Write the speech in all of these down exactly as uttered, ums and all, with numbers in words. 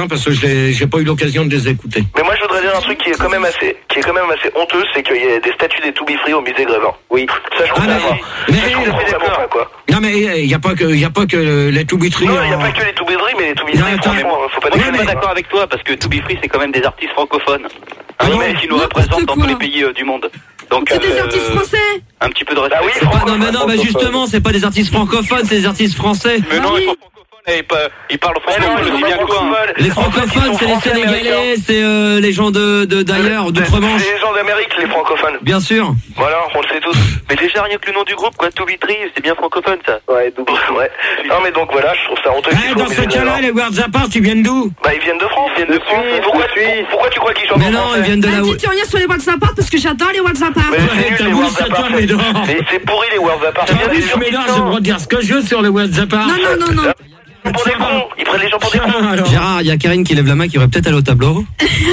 hein, parce que j'ai, j'ai pas eu l'occasion de les écouter. Mais moi je voudrais dire un truc qui est quand même assez, qui est quand même assez honteux, c'est qu'il y a des statues des To Be Free au musée Grévin. Oui. Ça je comprends Ah, pas. mais, Ça, je comprends vraiment pas, quoi. Non mais il y a pas que, il y a pas que les To Be Free. Non, il y a en... pas que les To Be Free, mais les To Be Free, Non, franchement, faut pas Moi, dire. je suis pas d'accord avec toi parce que To Be Free, c'est quand même des artistes francophones. Ah Oui, bon mais qui nous N'importe représentent dans quoi. tous les pays euh, du monde. Donc, C'est des euh, artistes français. un petit peu de respect. Ah oui, C'est pas, non, mais non, bah justement, c'est pas des artistes francophones, c'est des artistes français. Mais non, Ah oui. ils sont francophones et ils, pa- ils parlent Mais français, non, je ils le sont dis pas bien que toi. hein. francophones. Les En fait, ils francophones, sont c'est les français-américains. Sénégalais, c'est euh, les gens de, de d'ailleurs, d'outre-Manche. C'est les gens d'Amérique, les francophones. Bien sûr. Voilà, on le sait tous. Mais déjà, rien que le nom du groupe, quoi, To Be Free, c'est bien francophone, ça. Ouais, double. Ouais. Non, mais donc voilà, je trouve ça honteux. qu'ils Eh, soient dans au ce musée cas-là, Grévin. les Worlds Apart, ils viennent d'où? Bah, ils viennent de France. Ils viennent de France. Pourquoi, pourquoi tu crois qu'ils chantent Mais en non, français ils viennent de Ah, la. dis, tu reviens sur les WhatsApp parce que j'adore les WhatsApp. Mais Ouais, c'est nul, t'as les vu, Worlds c'est toi, Apart. mais non. C'est c'est pourri, les Worlds Apart. Ah Il y a oui, des gens mais qui non, j'ai le droit de dire ce que je veux sur les Worlds Apart. Non, non, non, non. sont pour des cons. Ils prennent les gens pour des cons. Alors. Gérard, il y a Karine qui lève la main qui aurait peut-être allé au tableau.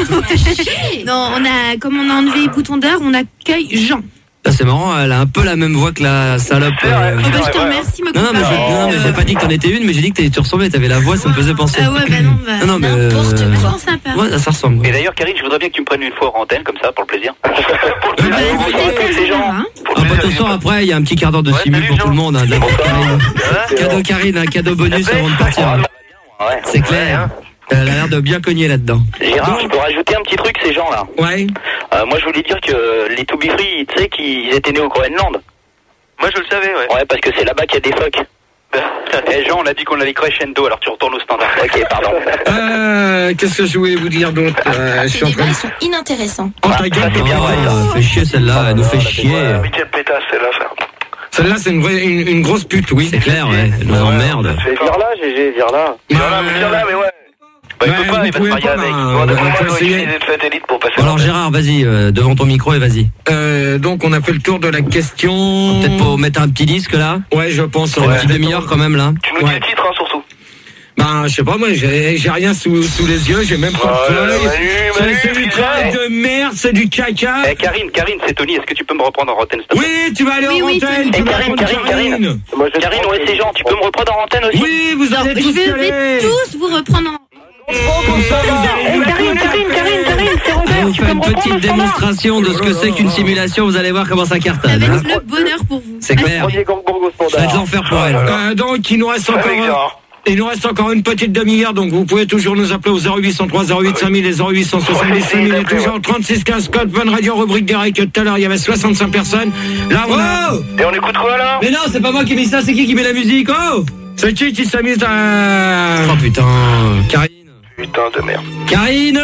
Non, on a, comme on a enlevé bouton d'heure, on accueille Jean. Là, c'est marrant, elle a un peu la même voix que la salope. C'est vrai. euh, Oh, bah, je te ouais. remercie, me Non, non, mais j'ai, non, mais j'ai pas dit que t'en étais une, mais j'ai dit que t'es- tu ressemblais, t'avais la voix, ça me faisait penser. Ah ouais, bah non, bah. Non, non, mais. N'importe euh, quoi. Sympa. Ouais, ça ressemble. Et d'ailleurs, Karine, je voudrais bien que tu me prennes une fois en antenne, comme ça, pour le plaisir. Bah, écoutez, ça, Jean, hein. Ah, bah, de toute façon, après, il y a un petit quart d'heure de Ouais, simul salut, pour Jean. tout le monde. Hein, d'accord, Karine. Ouais. Cadeau Karine, un cadeau bonus avant de partir. hein. Ouais. C'est clair. Elle a l'air de bien cogner là-dedans. Gérard, je peux rajouter un petit truc, ces gens-là. Ouais. Euh, moi, je voulais dire que les To Be Free, tu sais qu'ils étaient nés au Groenland. Moi, je le savais, ouais. Ouais, parce que c'est là-bas qu'il y a des phoques. Eh, Jean, on a dit qu'on allait crescendo, alors tu retournes au standard. Ok, pardon. Euh, qu'est-ce que je voulais vous dire d'autre euh, Je suis Ces en train débats de... sont inintéressants. Oh, ta gueule, c'est bien vrai, ça. Oh, fait chier celle-là, elle nous fait chier. Ouais, mais quelle pétasse, celle-là, frère. Celle-là, c'est une, vraie, une, une grosse pute, oui. C'est clair, ouais, elle nous emmerde. C'est vire là, G G, vire là. Vire là, mais vire là, mais ouais. Bah, il Ouais, peut pas, vous il va se pouvez marier pas, avec. bah, Bon, euh, d'après on moi, peut il doit essayer. utiliser le satellite pour passer. Alors Gérard, vas-y, euh, devant ton micro et vas-y. Euh, donc, on a fait le tour de la question. Peut-être pour mettre un petit disque là. Ouais, je pense. Une ouais. petite demi-heure quand même là. Tu nous dis Ouais. le titre, hein, surtout. Ben, je sais pas, moi, j'ai, j'ai rien sous, sous les yeux, j'ai même pas Oh de là là, feuille. Manu, C'est- Manu, C'est du putain. travail de merde, c'est du caca. Eh, Karine, Karine, c'est Tony, est-ce que tu peux me reprendre en antenne, s'il te plaît? Oui, tu vas aller Oui, en oui, antenne. Tony. tu Eh, vas Karine, prendre Karine, Karine. Karine, ouais, c'est Jean, tu peux me reprendre en antenne aussi? Oui, vous allez Je tous y vais aller. tous vous reprendre en. Comme ça, vous allez- Karine, Karine, Karine, Karine, c'est On vous fait une petite démonstration de ce que c'est qu'une simulation, vous allez voir comment ça Ça cartonne. va hein. être le bonheur pour vous. C'est clair. Premier gangbang au Ça va être standard. l'enfer pour elle. Euh, donc, il nous reste encore, Avec Gérard. il nous reste encore une petite demi-heure, donc vous pouvez toujours nous appeler au zéro huit cent trois zéro huit cinq mille et zéro huit cent soixante-dix cinq mille et toujours au trente-six quinze code Fun Radio rubrique direct. Tout à l'heure, il y avait soixante-cinq personnes. Là, on a... Oh Et on écoute quoi, là? Mais non, c'est pas moi qui ai mis ça, c'est qui qui met la musique? Oh C'est qui qui s'amuse à... Oh putain. Karine. Putain de merde. Karine.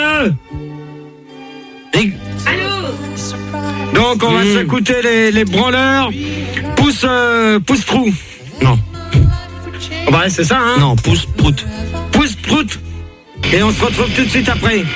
Et- Donc, on va Mmh. s'écouter les, les branleurs. Pousse, euh, pousse trou. Non, Oh, bah, c'est ça, hein? non, pousse prout. Pousse prout. Et on se retrouve tout de suite après.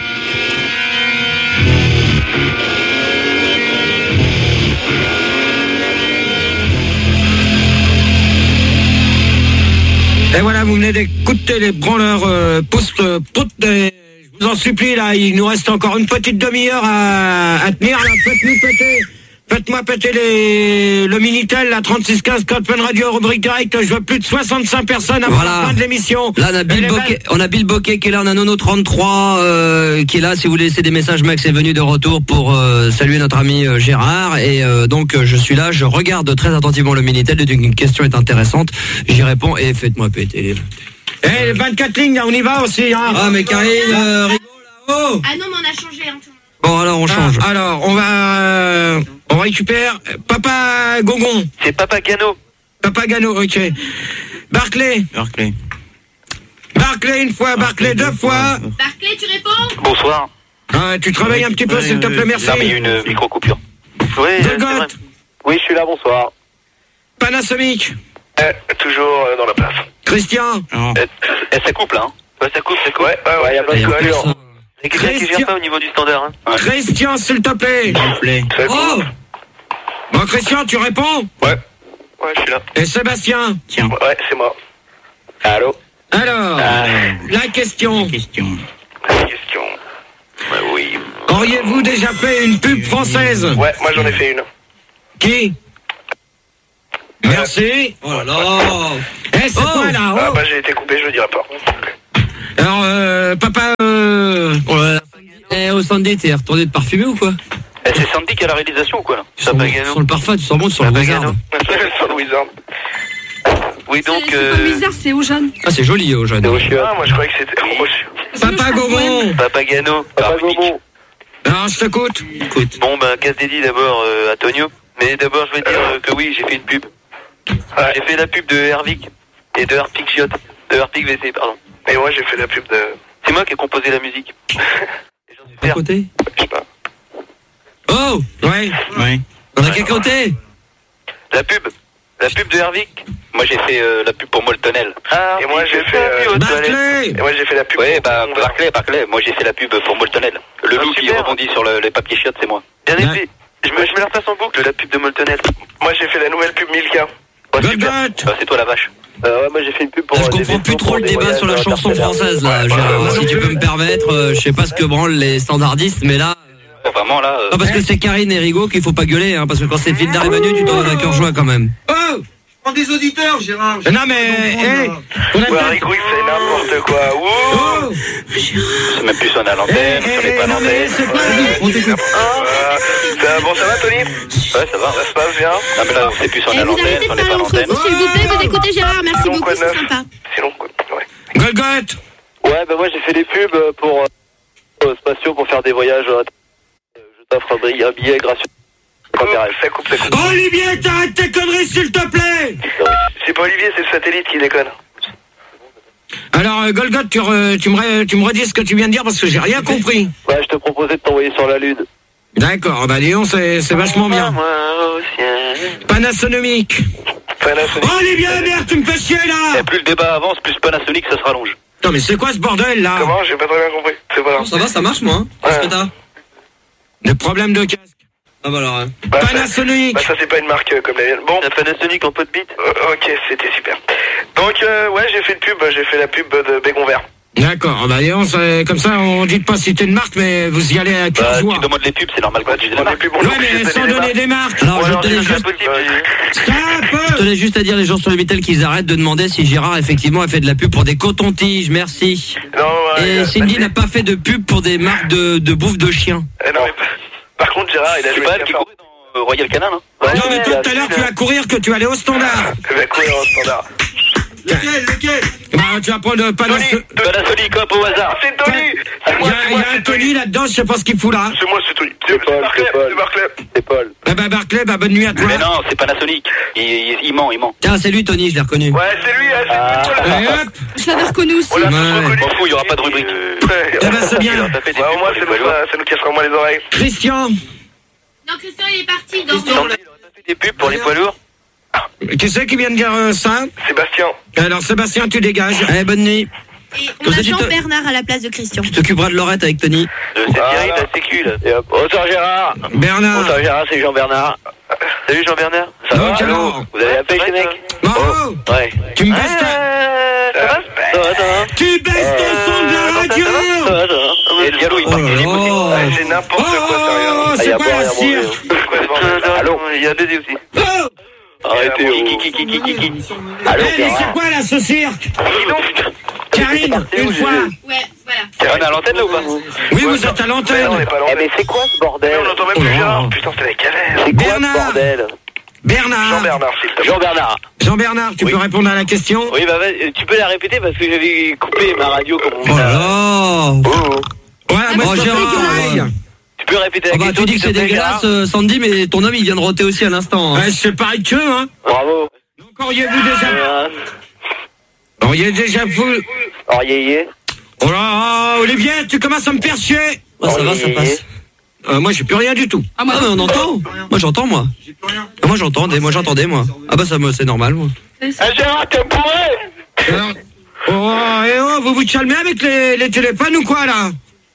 Et voilà, vous venez d'écouter les branleurs euh, pousse euh, prout. Et je vous en supplie, là, il nous reste encore une petite demi-heure à, à tenir. Là, faites-nous péter. Faites-moi péter les, le Minitel, la trente-six quinze code Fun Radio rubrique direct. Je veux plus de soixante-cinq personnes avant Voilà. la fin de l'émission. Là, on a Et Bill les Bokeh, on a Bill Bokeh qui est là, on a Nono trente-trois euh, qui est là. Si vous voulez laisser des messages, Max est venu de retour pour euh, saluer notre ami euh, Gérard. Et euh, donc, euh, je suis là, je regarde très attentivement le Minitel. Une question est intéressante, j'y réponds et faites-moi péter les... Eh, les vingt-quatre lignes, là, on y va aussi, hein. Ah, mais Karine, euh, rigole là-haut. Ah non, mais on a changé, hein, tout le monde. Bon, alors, on change. Ah, alors, on va, euh, on récupère Papa Gongon, C'est Papa Gano. Papa Gano, ok. Barclay, Barclay. Barclay une fois, Barclay deux fois. Barclay, tu réponds? Bonsoir. Ah, tu travailles un petit peu, s'il te plaît, merci. Non, mais il y a une micro-coupure. Oui, Golgoth, Oui, je suis là, bonsoir. Panasonic, Eh, toujours euh, dans la place. Christian, Eh, eh, ça coupe là, hein. Ouais, ça coupe, ça coupe. Ouais, ouais, ouais, y a pas Il y de a coupure. personne. Et quelqu'un qui Christian. vient pas au niveau du standard, hein. Ouais. Christian, s'il te plaît. C'est Oh cool. Bon, Christian, tu réponds? Ouais. Ouais, je suis là. Et Sébastien? Tiens. Ouais, c'est moi. Allô? Alors, la question. Question. Question. Ouais, oui. Auriez-vous déjà fait une pub française? Ouais, moi j'en ai fait une. Qui? Merci. Oh là là. Eh, c'est Oh. quoi là? Ah Oh. bah j'ai été coupé, je le dirai pas. Alors, euh, papa... Euh... Eh, au Sandy, t'es retourné de parfumer ou quoi? Eh, c'est Sandy qui a la réalisation ou quoi là? Tu sens, sur le parfum, tu sens bon sur le Wizard. Sur le Wizard. Oui, donc... C'est euh... pas bizarre, c'est au jaune. Ah, c'est joli, au jaune. Ah, moi je croyais que c'était Rochu. Papa Gaumont. Papa Gano. Papa Gaumont. Alors, je t'écoute. Écoute. Bon, bah, casse dédié d'abord euh, à Tonio. Mais d'abord, je vais dire euh, que oui, j'ai fait une pub. Ouais. J'ai fait la pub de Hervik et de Harpic Chiotte. De Harpic V C, pardon. Et moi j'ai fait la pub de... C'est moi qui ai composé la musique. Et j'en suis À fier. côté? Je sais pas. Oh! Ouais. Ouais. On a quel côté? La pub. La pub de Hervik. Moi, j'ai fait euh, la pub pour Moltonel. Ah, Et moi j'ai fait... euh, Barclay. Et moi j'ai fait la pub... Ouais, pour bah, Wonder. Barclay, Barclay. Moi, j'ai fait la pub pour Moltonel. Le Ah, loup qui super. rebondit sur le, les papiers chiottes, c'est moi. Bien Ouais. aimé. Je me, je me la repasse en boucle, la pub de Moltonel. Moi j'ai fait la nouvelle pub Milka. Oh, super. Golgoth. Bah, c'est toi la vache. Euh, ouais, moi, j'ai fait une pub pour... Là, je comprends plus trop le débat sur la chanson française, là, Gérard. Si tu peux me permettre, euh, je sais pas ce que branlent les standardistes, mais là... Bon, vraiment, là... euh, Non, parce que c'est Karine et Rigaud qu'il faut pas gueuler, hein, parce que quand c'est Phil d'Arrivenu, tu t'en donnes un cœur joie quand même. Oh. Prends des auditeurs, Gérard. Non, mais... Eh, on a Ouais, peut-être- Rico il fait n'importe quoi. Ouh. Oh. C'est même plus sonné à Eh, l'antenne, on n'est eh, pas à non, mais l'antenne. c'est quoi? On t'écoute. Euh, ça- Bon ça va Tony? Ouais, ça va. Ça se passe bien? Non, mais là, on sait plus sonné Et à vous l'antenne, arrêtez de on n'est parler pas à entre l'antenne. vous, s'il vous plaît. Vous écoutez Gérard. Merci Sinon, beaucoup, quoi de c'est neuf? sympa. C'est long quoi. Ouais. Golgoth. Ouais, bah moi j'ai fait des pubs pour euh, Spatio pour faire des voyages. euh, Je t'offre un billet, un billet gratuit. Ça m'intéresse. Ça coupe, ça coupe. Olivier, t'arrêtes tes conneries, s'il te plaît. C'est pas Olivier, c'est le satellite qui déconne. Alors, euh, Golgoth, tu, re- tu, me, re- tu me redis ce que tu viens de dire parce que j'ai rien compris. Ouais, je te proposais de t'envoyer sur la Lune. D'accord, bah dis donc, c'est c'est vachement bien. Moi aussi. Panasonic. Panasonic. Olivier, merde, tu me fais chier là. Et plus le débat avance, plus Panasonic ça se rallonge. Non, mais c'est quoi ce bordel là? Comment? J'ai pas très bien compris. C'est pas grave. Ça va, ça marche, moi, hein. Qu'est-ce que t'as? Des problèmes de casque. Ah bah alors, hein. Bah, ça- Panasonic. Bah ça c'est pas une marque euh, comme la mienne. Bon. La Panasonic en pot de bite. Euh, ok, c'était super. Donc euh, ouais, j'ai fait une pub, j'ai fait la pub de Bégon Vert. D'accord, bah dis donc, c'est- comme ça, on dit pas citer une marque, mais vous y allez à cœur Bah, joie. tu demandes les pubs, c'est normal Bah, quand tu tu dis prends la des marque. pubs, on est Ouais, obligé mais de sans donner donner des des marques. Alors, Ou je alors, tenais c'est juste... impossible. Stop. Je tenais juste à dire les gens sur le Minitel qu'ils arrêtent de demander si Gérard effectivement a fait de la pub pour des cotons-tiges, merci. Non, ouais, Et euh, Cindy bah, n'a pas fait de pub pour des marques de, de bouffe de chien. euh, non, mais par- Par contre, Gérard, il a C'est joué pas le elle qui cafard. courait dans euh, Royal Canin, hein. Non, mais toi, tout à l'heure, tu vas courir que tu vas aller au standard. Il va courir au standard. Lequel, lequel? Bah, tu vas prendre Panasonic. Panasonic, hop, au hasard. Ah, c'est Tony. Il C'est y moi, a, c'est il y moi, a un c'est Tony Tony. là-dedans, je sais pas ce qu'il fout là. C'est moi, c'est Tony. C'est Paul, Barclay, c'est Paul. c'est Barclay. C'est Paul. Bah, bah, Barclay, bah, bonne nuit à toi. Mais non, c'est Panasonic. Il, il, il ment, il ment. Tiens, c'est lui, Tony, je l'ai reconnu. Ouais, c'est lui, hein, c'est Ah. lui. Et hop. Je l'avais reconnu aussi. On l'a tous Ouais. reconnu. M'en fous, il y aura pas de rubrique. Ouais. Eh ben, c'est bien. T'as fait des Ouais, pubs au moins, pour ça les nous, voyous. ça nous cassera moins les oreilles. Christian. Non, Christian, il est parti. dans Christian, Sandy, il aurait pas fait des pubs pour les poids lourds. Qui c'est qui vient de dire euh, ça? Sébastien. Alors, Sébastien, tu dégages. Allez, bonne nuit. Et on Comme a ça, tu te- Jean-Bernard à la place de Christian. Tu t'occuperas de Laurette avec Tony. Euh, C'est Thierry, la sécu, là. Et hop. Bonsoir Gérard. Bernard. Bonsoir Gérard, c'est Jean-Bernard. Salut Jean-Bernard. Ça Donc, va? alors. Vous avez appelé les mecs? Bravo. Ouais. Tu me baisses ta... Euh, Ça va? Ça va, ça va? Tu baisses ton son de la radio. Ça va, ça va. Et le dialogue, il Oh part là il est là. possible. Ouais, c'est n'importe quoi, sérieux. Oh, Ah, y c'est a quoi pas la rien à manger, cire? hein. C'est quoi ce bordel? Allô? Il y a Dédé aussi. Oh. Arrêtez, Qui, oh. qui, qui, qui, qui, qui, qui. Allô, Eh, mais c'est Gérard. quoi là ce cirque? Karine, parti une où, fois. Ouais, voilà. On est à l'antenne là ou pas? Oui, vous êtes à Ouais, on l'antenne. est pas à Eh l'antenne. mais c'est quoi ce Mais bordel? on entend même Oh plus là. Gérard. Putain, c'est la galère. C'est quoi ce Bernard. bordel? Bernard. Jean-Bernard, s'il te plaît. Jean-Bernard. Jean-Bernard, tu Oui. peux répondre à la question? Oui, bah vas-y, tu peux la répéter parce que j'avais coupé ma radio comme on Oh là là. Voilà, moi Oh, je te Gérard, fais pareil. euh, Tu peux répéter la Oh bah, question tu dis que s'il c'est te plaît, dégueulasse, Gérard euh, Sandy, mais ton homme, il vient de roter aussi à l'instant. hein. Ouais, c'est pareil qu'eux, hein. Bravo. Donc auriez-vous déjà... Euh, Auriez déjà vous... Oh, yé, yé. Oh là, Olivier, tu commences à me faire chier. Oh, ça Oh, va, yé, ça yé. passe. Euh, moi, j'ai plus rien du tout. Ah, mais on entend. Moi, j'entends, moi. J'ai plus rien. Ah, moi, j'entendais, moi, j'entendais, moi. Ah, bah, ça, me- c'est normal, moi. Ah, Gérard, t'es bourré. Alors... Oh, et oh, vous vous calmez avec les, les téléphones ou quoi, là?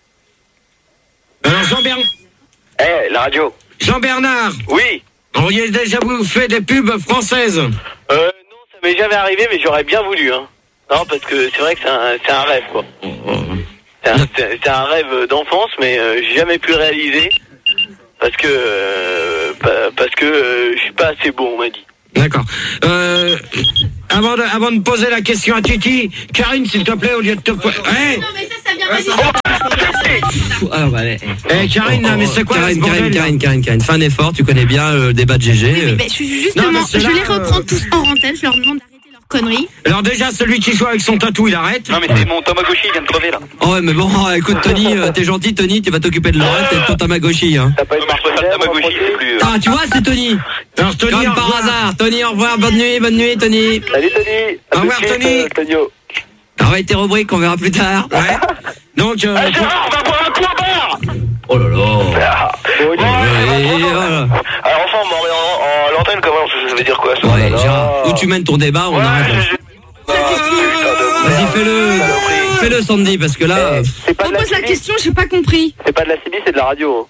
Alors, Jean-Bernard... Eh, la radio. Jean-Bernard, Oui. auriez déjà vous fait des pubs françaises? Euh, non, ça m'est jamais arrivé, mais j'aurais bien voulu, hein. Non, parce que c'est vrai que c'est un, c'est un rêve, quoi. C'est un, c'est- c'est un rêve d'enfance, mais euh, j'ai jamais pu le réaliser. Parce que, euh, pa- parce que euh, je suis pas assez beau, on m'a dit. D'accord. Euh, avant de, avant de poser la question à Titi, Karine, s'il te plaît, au lieu de te... Hey Non, mais ça, ça vient pas Ah, bah, allez. Eh, Karine, non, mais c'est quoi Karine, ce bordel, Karine, là Karine, Karine, Karine, fais un effort, tu connais bien euh, le débat de G G. Oui, euh. mais je suis justement, Non, mais c'est je là, les reprends euh, tous hors antenne, je leur demande d'arrêter leurs conneries. Alors déjà, celui qui joue avec son tatou, il arrête. Non mais c'est mon Tamagotchi, il vient de crever là. Oh ouais, mais bon, écoute Tony, euh, t'es gentil Tony, tu vas t'occuper de Laurette et de ton Tamagotchi. Hein. T'as pas Non, mais je préfère le Tamagotchi, c'est plus... euh, Ah, tu vois, c'est Tony. Alors Tony, Comme au par revoir. hasard. Tony, au revoir, bonne nuit, bonne nuit Tony. Salut Tony. Au revoir, Tony. Tonio. Travaille tes rubriques, on verra plus tard. Ouais. Donc, euh, Ah Gérard, on va boire un coup à bar. Oh là là. Bon, Ouais, voilà. alors enfin, on m'en remet en, en l'antenne comment ça veut dire quoi ça Ouais, Gérard, où tu mènes ton débat, on Ouais, arrête. je- je- Vas-y, fais-le. Fais-le Sandy, parce que là... euh, C'est pas On de la pose la C B, question, j'ai pas compris. c'est pas de la C B, c'est de la radio.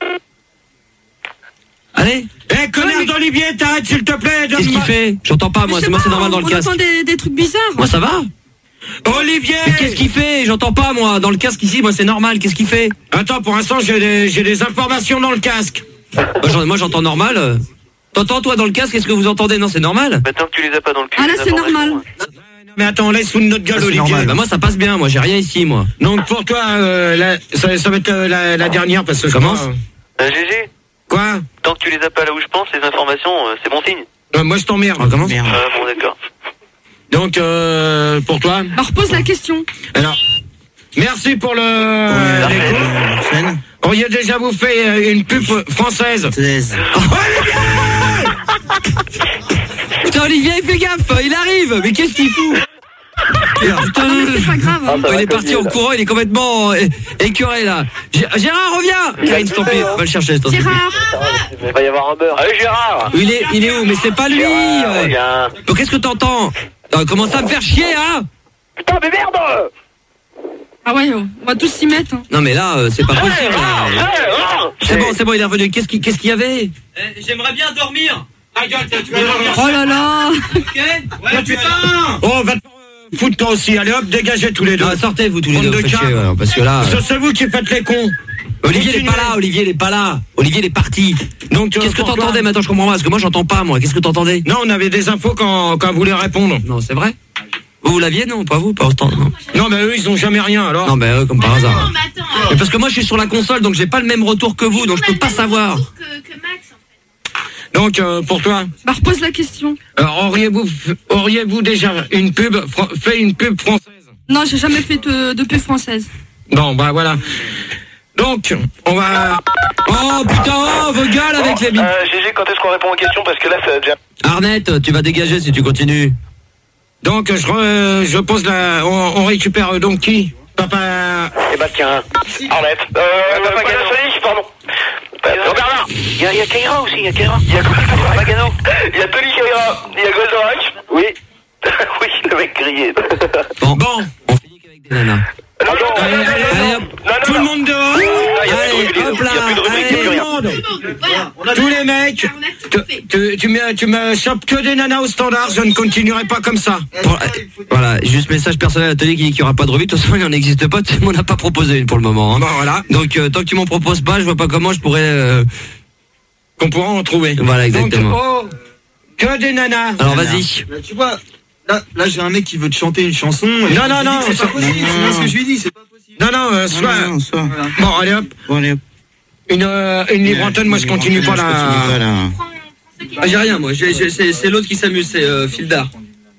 Allez, eh, connard d'Olivier, t'arrêtes s'il te plaît. qu'est-ce qu'il fait? J'entends pas, moi, Je c'est sais moi, c'est pas, normal dans le on casque. entend des, des trucs bizarres. Moi, ça va? Olivier. Mais qu'est-ce qu'il fait? J'entends pas, moi. Dans le casque ici, moi, c'est normal. Qu'est-ce qu'il fait? Attends, pour l'instant, j'ai des, j'ai des informations dans le casque. Moi, j'en- Moi, j'entends normal. T'entends, toi, dans le casque? Qu'est-ce que vous entendez? Non, c'est normal. Maintenant que tu les as pas dans le cul. Ah là, les c'est informations, normal. Mais attends, laisse sous notre gueule, Olivier. Bah, moi, ça passe bien. Moi, j'ai rien ici, moi. Donc pour toi, euh, la- ça, ça va être euh, la, la dernière parce que je Commence. crois, Euh, G G, euh, Quoi tant que tu les as pas là où je pense, les informations, euh, c'est bon signe. Euh, Moi, je t'emmerde. Ah, comment Merde. Ah bon d'accord. Donc euh, pour toi, Bah, repose la question. alors, merci pour le. Pour les le- coups. la chaîne. Auriez déjà vous fait euh, une pub française. seize. Putain, Olivier, fais gaffe, il arrive. Mais qu'est-ce qu'il fout? Putain, Non, mais c'est pas grave. hein. ça il va est parti cogner, en là. courant, il est complètement euh, écœuré là. Gé- Gérard, reviens. Karine, s'il te plaît, va le chercher. s'il te plaît. Gérard, Il va y avoir un beurre. Allez Gérard. Il est, il est où? Mais c'est pas lui. Gérard, ouais. reviens. Donc qu'est-ce que t'entends? Euh, Commence à me faire chier, hein? Putain, mais merde. ah ouais, oh, on va tous s'y mettre. hein. Non mais là, euh, c'est pas possible. là. Hey, oh. C'est bon, c'est bon, il est revenu. Qu'est-ce qu'il qu'est-ce qu'il y avait? J'aimerais bien dormir. Ta gueule, tu vas dormir. Oh là là. Ok. Ouais, putain. Oh, va te euh, foutre toi aussi. Allez hop, dégagez tous les deux. Non, sortez vous tous les Bande deux, de faites chier, caves. ouais, parce que là. C'est euh, c'est vous qui faites les cons. Olivier il est pas Continuez. là, Olivier il est pas là. Olivier il est parti. Donc euh, Qu'est-ce que pour toi- t'entendais maintenant? Je comprends pas parce que moi j'entends pas moi. Qu'est-ce que t'entendais? Non, on avait des infos quand quand vous voulez répondre. Non, c'est vrai. Vous, vous l'aviez, non? Pas vous? Pas autant, non. Non, mais eux, ils ont jamais rien alors. Non, mais euh, comme par Non, hasard. mais attends. euh, Mais parce que moi je suis sur la console donc j'ai pas le même retour que vous donc je peux pas savoir. Que, que Max, en fait. Donc euh, pour toi, Bah, repose la question. alors, auriez-vous auriez-vous déjà une pub fr- fait une pub française? Non, j'ai jamais fait de, de pub française. Non, bah voilà. Donc, on va. Oh putain, oh, vos gueules avec les Bon, bites. euh, G G, quand est-ce qu'on répond aux questions? Parce que là, ça devient... Arnett, tu vas dégager si tu continues. Donc, je, re- je pose la. On, on récupère euh, donc qui? Papa. Eh bah tiens, Arlette. Euh, Papa Gano. Pardon. Euh, Bernard. Il y a, il y a Kaira aussi, il y a Kaira. Il y a Papa Gano. Il y a Tony Kaira. Il y a Goldorak. Oui. Oui, le mec grillé. Bon, Bon. on finit qu'avec des nanas. Non, non, Allez, allez, Allez, hop. non, non, Tout le non. monde dehors. Ah, il y a plus de Allez, rubrique, hop là, il y a plus de rubrique, il y a allez. plus Tout le rien. monde. Voilà. Tous les mecs. On a Tu, tout fait. tu, tu me, tu me chopes que des nanas au standard. Je ne continuerai pas comme ça. Pour- euh, voilà, juste message personnel à Tony qui dit qu'il n'y aura pas de rubrique. De toute façon, il n'en existe pas. Tu m'en as pas proposé une pour le moment. hein. Bon, voilà. Donc, euh, tant que tu m'en proposes pas, je vois pas comment je pourrais. euh, Qu'on pourra en trouver. Voilà, exactement. Donc, oh, que des nanas. Alors, vas-y. Là, tu vois, là, là j'ai un mec qui veut te chanter une chanson. Et Non, je non, lui dis non, que C'est ça- pas possible, non, c'est bien non. ce que je lui dis, c'est pas possible. Non, non, euh, soit. Non, non, soit. Voilà. Bon, allez hop. Bon, allez, hop. Une, euh, une libre antenne, moi je continue pas Je continue pas, la. là. Prends, prends ceux qui- Ah, j'ai rien, moi. J'ai- j'ai- C'est c'est l'autre qui s'amuse, c'est euh, Fildar.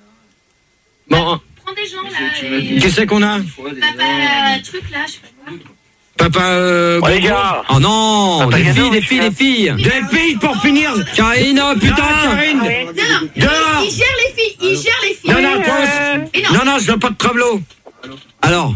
Bon, Prends des gens là. Et... qui c'est qu'on a? Papa, truc là, je sais pas quoi. Papa. Euh, Bon, les Gogo. gars. Oh non, Papa des Gano, filles, des je filles, suis des filles. Des filles pour finir. Karine, oh, putain. Non, Karine. Non, non, Dehors. il gère les filles, il gère les filles. Non, non, toi aussi. Et non. Non, non, je veux pas de travelot. Alors,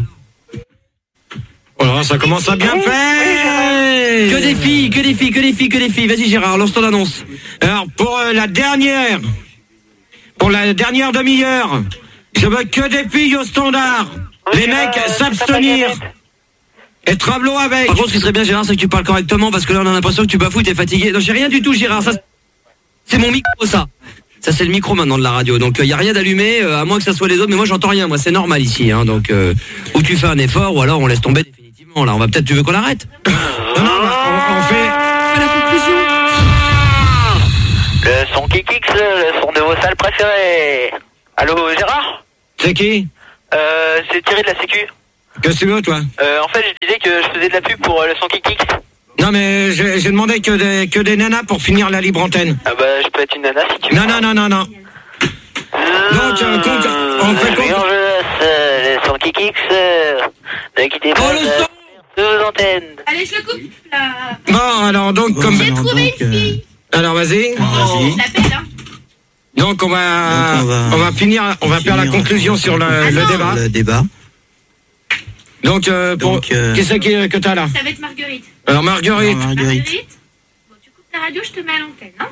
Oh là, ça commence à bien faire. que des filles, que des filles, que des filles, que des filles. Vas-y Gérard, lance ton annonce. Alors, pour euh, la dernière. Pour la dernière demi-heure. Je veux que des filles au standard. Les mecs s'abstenir. Et travelot avec. Par contre, ce qui serait bien Gérard, c'est que tu parles correctement parce que là on a l'impression que tu bafouilles, t'es fatigué. Non, j'ai rien du tout Gérard, ça c'est mon micro ça. Ça c'est le micro maintenant de la radio. Donc il y a rien d'allumé euh, à moins que ça soit les autres, mais moi j'entends rien. Moi c'est normal ici hein. Donc euh, ou tu fais un effort ou alors on laisse tomber définitivement là. On va peut-être tu veux qu'on arrête. Non, non, on, on fait. Fais la conclusion. Le son qui kick, le son de vos salles préférées. Allô, Gérard? C'est qui? Euh, c'est Thierry de la Sécu. Qu'est-ce que tu veux, toi? Euh, en fait, je disais que je faisais de la pub pour euh, le son Kikix. Non, mais j'ai j'ai demandé que des, que des nanas pour finir la libre antenne. Ah bah, je peux être une nana si tu veux. Non, non, non, non, non. Donc, euh, compte, on fait compte. Bonjour, euh, le son Kikix, euh, ne quittez pas Oh, le son deux antennes. Allez, je le coupe là. Bon, alors, donc, comme. J'ai trouvé une fille. Alors, vas-y. Je l'appelle, hein. Donc, on va, Donc, on va- on va finir, on va faire la finir. conclusion sur le, Ah le non. débat. Le débat. Donc, euh, pour, Donc, euh, qui c'est qui- que t'as là? Ça va être Marguerite. Alors, Marguerite. Non, Marguerite. Bon, tu coupes ta radio, je te mets à l'antenne, hein.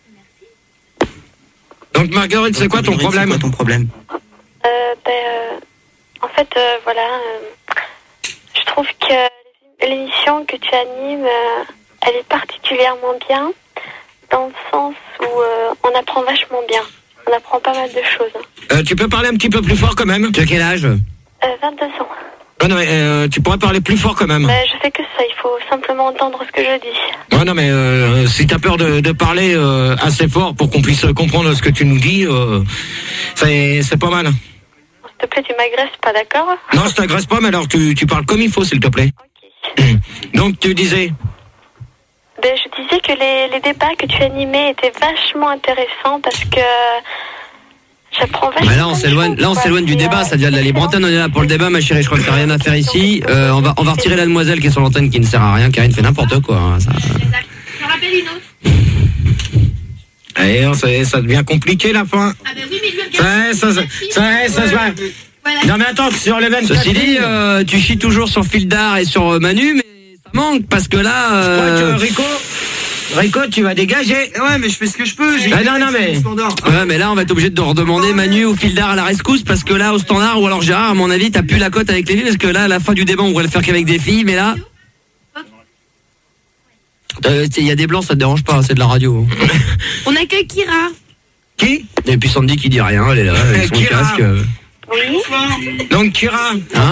Donc, Marguerite, c'est quoi ton Marguerite, problème? C'est quoi ton problème? Euh, ben, euh, en fait, euh, voilà, euh, je trouve que l'émission que tu animes, euh, elle est particulièrement bien, dans le sens où euh, on apprend vachement bien. On apprend pas mal de choses. Hein. Euh, tu peux parler un petit peu plus fort quand même? Tu as quel âge? Euh, vingt-deux ans. Ah non, mais euh, tu pourrais parler plus fort quand même. Ben, je fais que ça, il faut simplement entendre ce que je dis. Ouais, non, mais euh, si t'as peur de, de parler euh, assez fort pour qu'on puisse comprendre ce que tu nous dis, euh, c'est c'est pas mal. S'il te plaît, tu m'agresses, pas d'accord? Non, je t'agresse pas, mais alors tu, tu parles comme il faut, s'il te plaît. Ok. Donc, tu disais... Ben, je disais que les, les débats que tu animais étaient vachement intéressants parce que j'apprends vachement. Bah là on s'éloigne, là on s'éloigne du débat, ça devient de la libre antenne, on est là pour le débat ma chérie, je crois que t'as rien à faire ici. Euh, on va on va retirer la demoiselle qui est sur l'antenne qui ne sert à rien, Karine fait n'importe quoi. Hein, ça. Je te rappelle une autre. Eh, ça, ça devient compliqué la fin. Ah ben oui, mais lui, regarde. Ça, ça, ça, ça, ça, se va. Voilà. Non mais attends, sur les vingt-quatre Ceci dit, lignes, euh, tu chies toujours sur Fildar et sur euh, Manu, mais ça manque parce que là. je crois Euh... que Rico, Rico, tu vas dégager. Ouais, mais je fais ce que je peux. J'ai Ah, non, non, mais- standard. Ouais, mais là on va être obligé de redemander Manu ou Fildar à la rescousse parce que là au standard ou alors Gérard, à mon avis, t'as plus la cote avec les filles parce que là à la fin du débat on pourrait le faire qu'avec des filles, mais là. Il y a des blancs, ça te dérange pas, c'est de la radio. On accueille Kira. Qui? Et puis Sandy qui dit rien, elle est là, avec son Kira. casque. euh. Oui. Donc Kira, Hein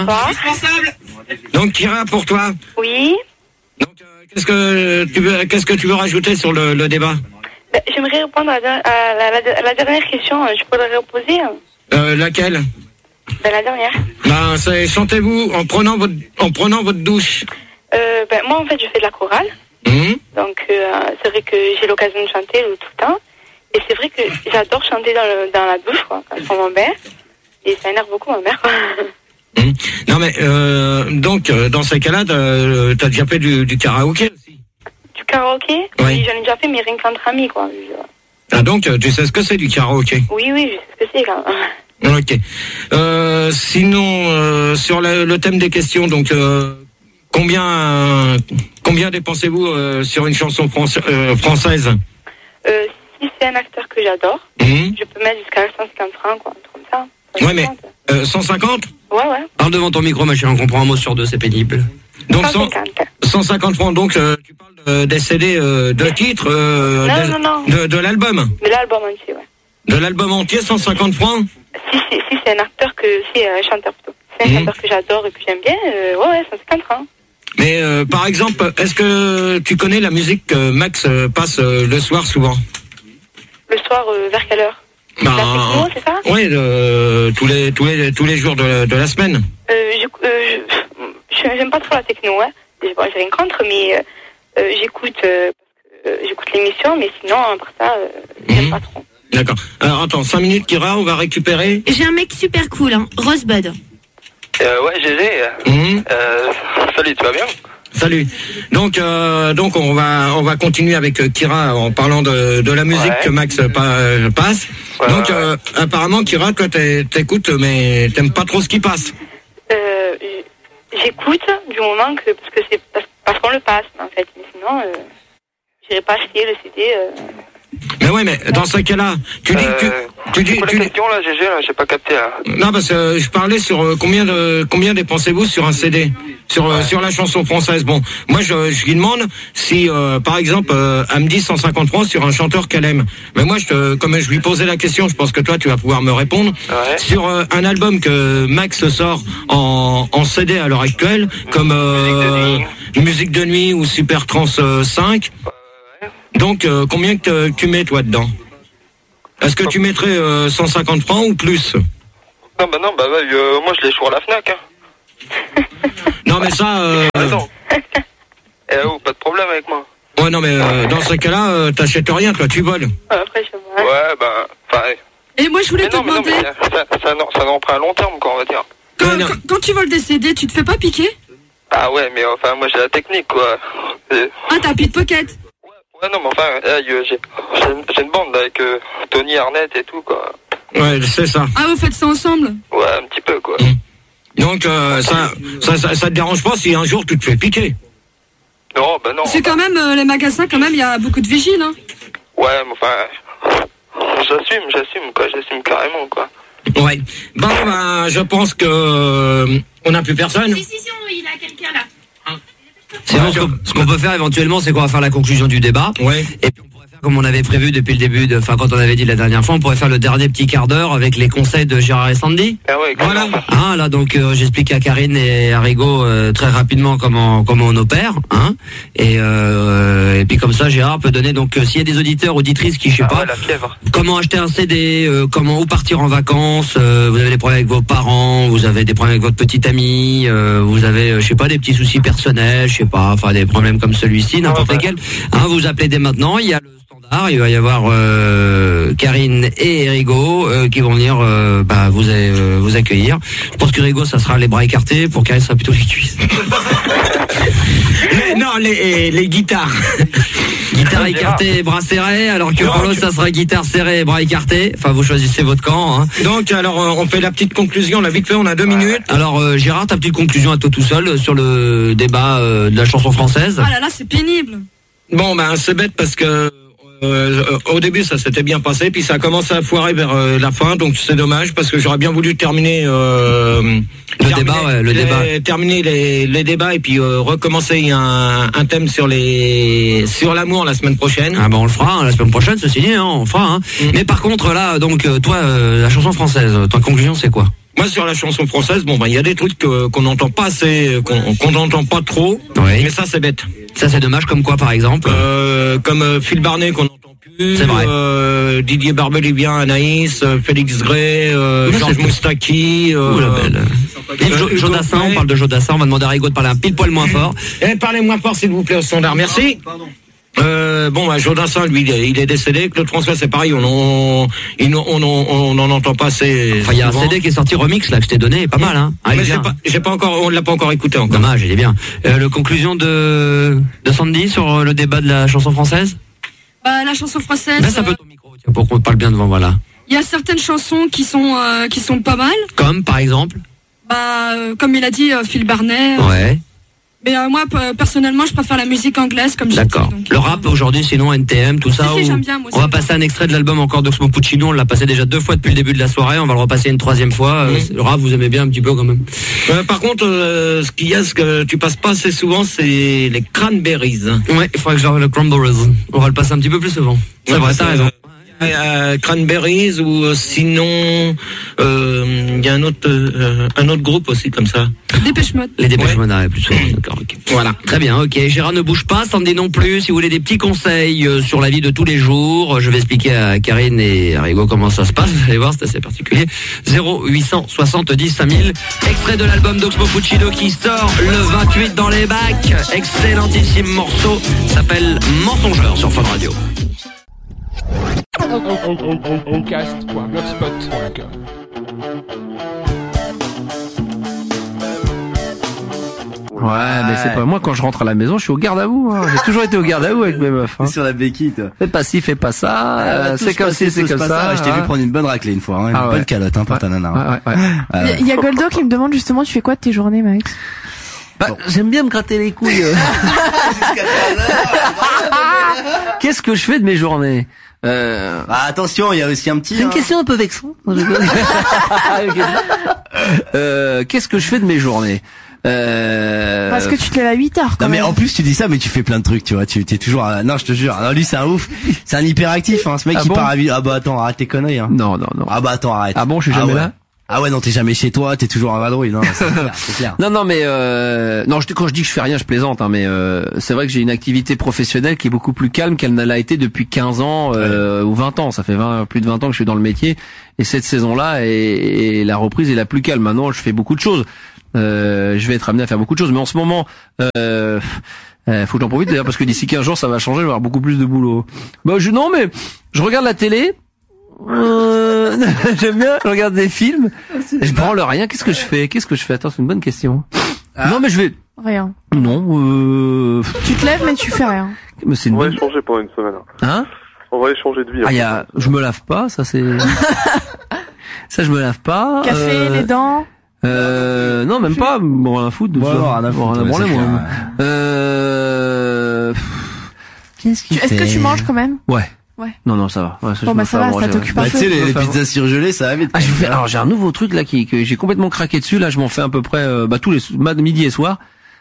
donc Kira pour toi. Oui. Donc euh, qu'est-ce que tu veux, qu'est-ce que tu veux rajouter sur le, le débat? Ben, j'aimerais répondre à, la, à la- à la dernière question. Je pourrais reposer. euh, Laquelle? Ben, la dernière. Ben c'est chantez-vous en prenant votre en prenant votre douche. Euh, ben, moi, en fait, je fais de la chorale. Hum Donc, euh, c'est vrai que j'ai l'occasion de chanter le- tout le temps. Et c'est vrai que j'adore chanter dans, le, dans la douche, quoi, quand mon mère. Et ça énerve beaucoup ma mère, quoi. Hum. Non mais euh, donc euh, dans ces cas-là, t'as, t'as déjà fait du, du karaoké aussi. Du karaoké? Oui. J'en ai déjà fait, mais rien qu'entre amis, quoi. Je- Ah donc euh, tu sais ce que c'est du karaoké. Oui, oui, je sais ce que c'est, là. Ok. Euh, sinon euh, sur le, le thème des questions, donc euh, combien euh, combien dépensez-vous euh, sur une chanson française, euh, française? Euh, si c'est un acteur que j'adore, Hum. je peux mettre jusqu'à cent cinquante francs, quoi, un truc comme ça. Ouais, mais euh, cent cinquante. Ouais, ouais. Parle devant ton micro, ma chérie, on comprend un mot sur deux, c'est pénible. Donc cent cent, cinquante. cent cinquante francs. Donc euh, tu parles de, des C D euh, de titres euh, Non, de, non, non. de de l'album, De l'album entier, ouais. de l'album entier, cent cinquante francs. Si, si, si c'est un acteur que, si un chanteur plutôt. Si c'est un Mhm. chanteur que j'adore et que j'aime bien, euh, ouais, ouais, cent cinquante francs. Mais euh, par exemple, est-ce que tu connais la musique que Max euh, passe euh, le soir souvent? Le soir, euh, vers quelle heure? La techno, c'est ça? Oui, euh, tous les tous les tous les jours de, de la semaine. Euh, je, euh, je, j'aime pas trop la techno, hein. J'ai bon, j'ai rien contre, mais euh, euh, j'écoute, euh, parce que, euh, j'écoute l'émission, mais sinon, à part ça, euh, j'aime Mhm. pas trop. D'accord. Alors attends, cinq minutes, Kira, on va récupérer. J'ai un mec super cool, hein. Rosebud. Euh, ouais, G G. Mhm. Euh, salut, tu vas bien? Salut. Donc euh, donc on va on va continuer avec euh, Kira en parlant de, de la musique Ouais. que Max euh, pa- euh, passe. Ouais, donc ouais, euh, apparemment Kira, toi t'es- t'écoutes mais t'aimes pas trop ce qui passe. Euh, j'écoute du moment que, parce que c'est, parce, parce qu'on le passe, en fait. Mais sinon, euh, j'irai pas acheter le C D, euh. Mais ouais, mais dans ce cas-là, tu dis que tu, Euh, tu dis c'est quoi tu la dis- question là, G G, là, j'ai pas capté là. non parce que euh, je parlais sur euh, combien de combien dépensez-vous sur un C D sur euh, sur la chanson française. Bon, moi je je lui demande si euh, par exemple euh, elle me dit cent cinquante francs sur un chanteur qu'elle aime. Mais moi je te, comme je lui posais la question, je pense que toi tu vas pouvoir me répondre Ouais. sur euh, un album que Max sort en en C D à l'heure actuelle comme euh, Musique de nuit ou Super Trans euh, cinq. Donc euh, combien que te- tu mets toi dedans? Est-ce que tu mettrais euh, cent cinquante francs ou plus? Non, bah non, bah ouais, euh, moi je l'ai choisi à la Fnac. Hein. Non, mais ça... Euh... Ah non. Eh oh, pas de problème avec moi. Ouais, non, mais euh, dans ce cas-là, euh, t'achètes rien, toi, tu voles. Après, je vois. Ouais, bah, enfin... Et moi, je voulais mais te non, mais non, demander, mais ça, ça, ça, non, ça n'en prend à long terme, quoi, on va dire. quand, Mais non. quand, quand tu voles des C D, tu te fais pas piquer? Ah ouais, mais enfin, moi j'ai la technique, quoi. Et- Ah, t'as un pickpocket. Ouais, non, mais enfin, euh, j'ai j'ai une- j'ai une bande là, avec euh, Tony Arnett et tout, quoi. Ouais, c'est ça. Ah, vous faites ça ensemble? Ouais, un petit peu, quoi. Donc, euh, ça, ça, ça, ça te dérange pas si un jour tu te fais piquer? Non, bah non. C'est quand même, euh, les magasins, quand même, il y a beaucoup de vigiles, hein. Ouais, mais enfin... J'assume, j'assume, quoi, j'assume carrément, quoi. Ouais. Bon, ben, je pense que euh, on n'a plus personne. Si, si, si, on- il a quelqu'un là. Sinon, ce qu'on- ce qu'on peut faire éventuellement, c'est qu'on va faire la conclusion du débat. Ouais. Et puis on pourrait faire comme on avait prévu depuis le début, de, enfin quand on avait dit la dernière fois, on pourrait faire le dernier petit quart d'heure avec les conseils de Gérard et Sandy. Ah ouais, Voilà. Hein, là donc euh, j'explique à Karine et à Rigaud euh, très rapidement comment comment on opère, hein. Et euh, et puis comme ça Gérard peut donner donc euh, s'il y a des auditeurs auditrices qui je sais Ah pas ouais, la fièvre. comment acheter un C D, euh, comment où partir en vacances, euh, vous avez des problèmes avec vos parents, vous avez des problèmes avec votre petite amie, euh, vous avez euh, je sais pas des petits soucis personnels, je sais pas, enfin des problèmes comme celui-ci, n'importe Ah ouais. lesquels. Hein, vous appelez dès maintenant, il y a le standard, il va y avoir euh, Karine et Rigaud euh, qui vont venir euh, bah, vous euh, vous accueillir. Je pense que Rigaud ça sera les bras écartés, pour Karine ça sera plutôt les cuisses. Les- non, les, les guitares. Guitare écartée, bras serrés, alors que pour l'autre ça sera guitare serrée, bras écartés. Enfin vous choisissez votre camp. Hein. Donc, alors, euh, on fait la petite conclusion, là, vite fait, on a deux minutes. Alors euh, Gérard, ta petite conclusion à toi tout seul euh, sur le débat euh, de la chanson française. Ah là là, c'est pénible. Bon, ben, c'est bête parce que euh, au début, ça s'était bien passé, puis ça a commencé à foirer vers euh, la fin, donc c'est dommage parce que j'aurais bien voulu terminer euh, Le terminer- débat, ouais, le les- débat. terminer les, les débats et puis euh, recommencer un, un thème sur les sur l'amour la semaine prochaine. Ah bah on le fera hein, la semaine prochaine, ceci dit, hein, on le fera. Hein. Mm. Mais par contre là, donc euh, toi, euh, la chanson française, ta conclusion c'est quoi? Moi, sur la chanson française, bon, ben, il y a des trucs que- qu'on n'entend pas assez, qu'on qu'on n'entend pas trop, Oui. mais ça, c'est bête. Ça c'est dommage, comme quoi par exemple? Euh, comme euh, Phil Barnet qu'on n'entend plus, C'est vrai. euh, Didier Barbelivien, Anaïs, euh, Félix Gray, euh, Mais Georges c'est- Moustaki. Euh, Ouh, la belle. Et Jo- Hugo Jodassin, Frey. on parle de Jodassin, on va demander à Rigaud de parler un pile poil moins fort. Eh, parlez moins fort, s'il vous plaît, au standard. Merci. Euh, bon, bah, Jodassin, lui, il est, il est décédé. Claude François, c'est pareil, on en, il- on, on, on n'en entend pas assez. Enfin il y a un souvent. C D qui est sorti remix là que je t'ai donné, pas mal hein. Ah, il Mais est j'ai bien. pas, j'ai pas encore, on l'a pas encore écouté encore. Dommage, il est bien. Euh, le conclusion de de Sandy sur euh, le débat de la chanson française? Bah, la chanson française, Baisse un peu euh, ton micro, tiens, pour qu'on te parle bien devant, voilà. il y a certaines chansons qui sont, euh, qui sont pas mal. Comme par exemple? Bah, euh, comme il a dit, euh, Phil Barnet. euh, Ouais. Mais euh, moi, p- personnellement, je préfère la musique anglaise, comme j'ai dit. D'accord. donc, Le euh, rap aujourd'hui, sinon N T M, tout ça. Si, si, ou- j'aime bien, moi On va aussi. passer un extrait de l'album encore d'Oxmo Puccino. On l'a passé déjà deux fois depuis le début de la soirée. On va le repasser une troisième fois. Euh, Mhm. c'est- Le rap, vous aimez bien un petit peu quand même. Euh, par contre, euh, ce qu'il y a, ce que tu passes pas assez souvent, c'est les cranberries. Ouais, il faudrait que je le Cranberries. On va le passer un petit peu plus souvent. C'est Ouais, vrai, parce t'as que, raison. Euh, Cranberries ou euh, sinon euh, il y a un autre euh, un autre groupe aussi comme ça. Dépêche Mode. Les dépêches Ouais. Mode, ouais, plus souvent. D'accord, ok. Voilà. Très bien, ok. Gérard ne bouge pas, Sandy non plus. Si vous voulez des petits conseils euh, sur la vie de tous les jours, je vais expliquer à Karine et à Rigaud comment ça se passe. Vous allez voir, c'est assez particulier. zéro huit cent soixante-dix cinq mille. Extrait de l'album d'Oxmo Puccino qui sort le vingt-huit dans les bacs. Excellentissime morceau. S'appelle Mensongeur sur Fun Radio. Ocast point blogspot point com. Ouais, mais c'est pas moi quand je rentre à la maison, je suis au garde à vous. Hein. J'ai toujours été au garde à vous avec mes meufs. Hein. Sur la béquille, toi. Fais pas ci, fais pas ça. Ah, euh, tout c'est se comme passe, ci, tout c'est se comme passe. ça. Ah, je t'ai hein. vu prendre une bonne raclée une fois, hein, une Ah, bonne ouais. calotte hein, pour ta nana. hein. Ouais, ouais, ouais. Ah, ouais. Il y a Goldo qui me demande justement, tu fais quoi de tes journées, Max? Bah, j'aime bien me gratter les couilles. euh. Qu'est-ce que je fais de mes journées? Euh... Ah, attention, il y a aussi un petit. C'est une hein. question un peu vexante. euh, Qu'est-ce que je fais de mes journées? Euh... Parce que tu te lèves à huit heures quand Non mais même. en plus tu dis ça mais tu fais plein de trucs tu vois tu t'es toujours à... non je te jure non lui c'est un ouf c'est un hyperactif hein ce mec Ah qui bon part à vie ah bah attends arrête tes conneries hein Non, non, non. ah bah attends arrête Ah bon, je suis jamais ouais. là? Ah ouais, non, t'es jamais chez toi, t'es toujours à vadrouille, non, c'est clair, c'est clair. Non, non, mais euh, non, je, quand je dis que je fais rien, je plaisante, hein, mais euh, c'est vrai que j'ai une activité professionnelle qui est beaucoup plus calme qu'elle ne l'a été depuis quinze ans euh, ouais. ou vingt ans. Ça fait vingt, plus de vingt ans que je suis dans le métier, et cette saison-là, et, et la reprise est la plus calme. Maintenant, je fais beaucoup de choses. Euh, je vais être amené à faire beaucoup de choses, mais en ce moment, euh, euh, faut que j'en profite d'ailleurs parce que d'ici quinze jours, ça va changer. Je vais avoir beaucoup plus de boulot. Bah, je non, mais je regarde la télé. Euh, j'aime bien, je regarde des films, je branle rien. Qu'est-ce que je fais Qu'est-ce que je fais Attends, c'est une bonne question. Ah. Non, mais je vais. Rien. Non. Euh... Tu te lèves, mais tu fais rien. Mais c'est une On va bonne... échanger pendant une semaine. Hein On va échanger de vie. Ah, y a... Je me lave pas, ça c'est. Ça, je me lave pas. Café, euh... les dents. Euh, non, même pas. Bon, rien à foutre. De bon, ça. Rien à foutre. Bon, rien à branler, moi. Euh. Qu'est-ce qu'il Est-ce fait que tu manges quand même? Ouais. Ouais. Non, non, ça va. Ouais, ça, bon, je bah, me ça fais va, manger, ça t'occupe ouais. un bah, peu. tu sais, les, les pizzas surgelées, ça va vite. Ah, je fais, alors, j'ai un nouveau truc, là, qui, que j'ai complètement craqué dessus, là, je m'en fais à peu près, euh, bah, tous les, midi et soir.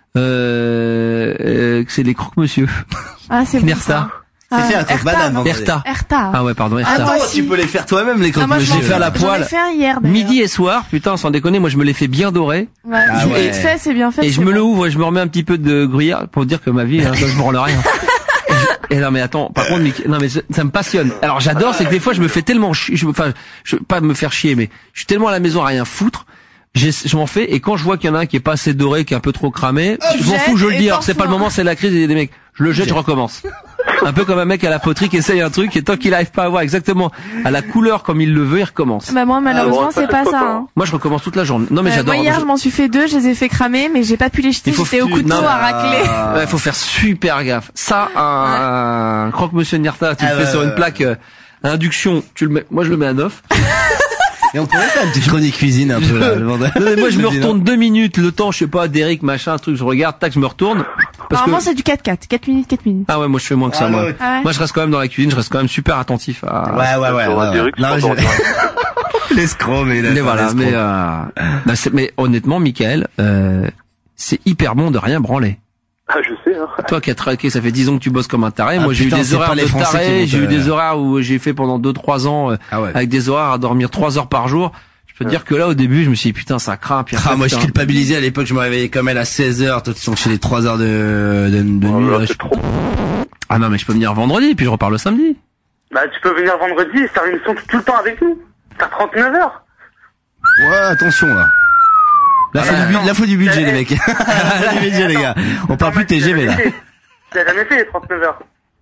Euh, euh, c'est les croque-monsieur. Ah, c'est bon. Erta. C'est fait un croque madame. Erta. Erta. Ah ouais, pardon, Erta. Ah, moi Attends, aussi. tu peux les faire toi-même, les Ah, moi, croque-monsieur. je l'ai fait à la poêle. J'en ai fait un hier, d'ailleurs. Midi et soir, putain, sans déconner, moi, je me les fais bien dorés. Ouais. Ah C'est ouais. vite fait, c'est bien fait. Et je c'est me bon. le ouvre et je me remets un petit peu de gruyère pour dire que ma vie, hein, ça, je me rends rien. Et, je- et non mais attends, par contre, Mick- non mais ça, ça me passionne. Alors j'adore, c'est que des fois je me fais tellement chier, je, enfin, je pas me faire chier, mais je suis tellement à la maison à rien foutre. j'ai- Je m'en fais et quand je vois qu'il y en a un qui est pas assez doré, qui est un peu trop cramé, Tu je m'en jettes fous, je le et dis. t'en Alors c'est pas le fous un. moment, c'est la crise des, des mecs. Je le jette, je recommence. Un peu comme un mec à la poterie qui essaye un truc et tant qu'il arrive pas à avoir exactement à la couleur comme il le veut, il recommence. Bah, moi, malheureusement, Ah, bon, ça, c'est pas c'est ça, pas hein. Moi je recommence toute la journée. Non mais Euh, j'adore. Moi, hier, je m'en suis fait deux, je les ai fait cramer, mais j'ai pas pu les jeter, Il faut j'étais au que- couteau non, à racler. Ouais, faut faire super gaffe. Ça, un, un croque-monsieur Nierta, tu Ah le fais ouais, sur ouais, une ouais. plaque euh, à induction, tu le mets, moi je le mets à neuf. Et on pourrait faire une petite chronique cuisine un peu, là, le vendredi. Non, mais moi je me dis, retourne non. deux minutes, le temps, je sais pas, Derrick, machin, un truc, je regarde, tac, je me retourne. Parce que... Normalement, c'est du quatre quatre. quatre minutes, quatre minutes. Ah ouais, moi je fais moins que ça, Ah, moi. ouais, ouais. Ah ouais. Moi je reste quand même dans la cuisine, je reste quand même super attentif à... Ouais, ouais, ouais. On va ouais, dire ouais. que Non, tu je- t'entends L'escroc, mais il a Mais fait voilà, l'escroc. mais, euh... bah, c'est- mais honnêtement, Michael, euh, c'est hyper bon de rien branler. Ah, je sais, hein. Toi qui as traqué, ça fait dix ans que tu bosses comme un taré. Ah, Moi, j'ai eu putain, des c'est horaires pas les de Français qui taré. vont J'ai eu te- des horaires où j'ai fait pendant deux trois ans euh, Ah ouais. avec des horaires à dormir trois heures par jour. Je peux te dire que là, au début, je me suis dit, putain, ça craint. Puis après, Ah, moi, je putain. culpabilisais à l'époque, je me réveillais comme elle à seize heures, toi, tu sont chez les trois heures de, de, de Oh nuit. là, là, c'est je- trop. Ah non, mais je peux venir vendredi, puis je repars le samedi. Bah, tu peux venir vendredi et faire une émission tout le temps avec nous. Faire trente-neuf heures. Ouais, attention, là. Là, faut, du, bu- là, faut du budget, les mecs. Là, du budget, les gars. On parle plus de T G V, là. Tu l'as jamais fait les trente-neuf heures.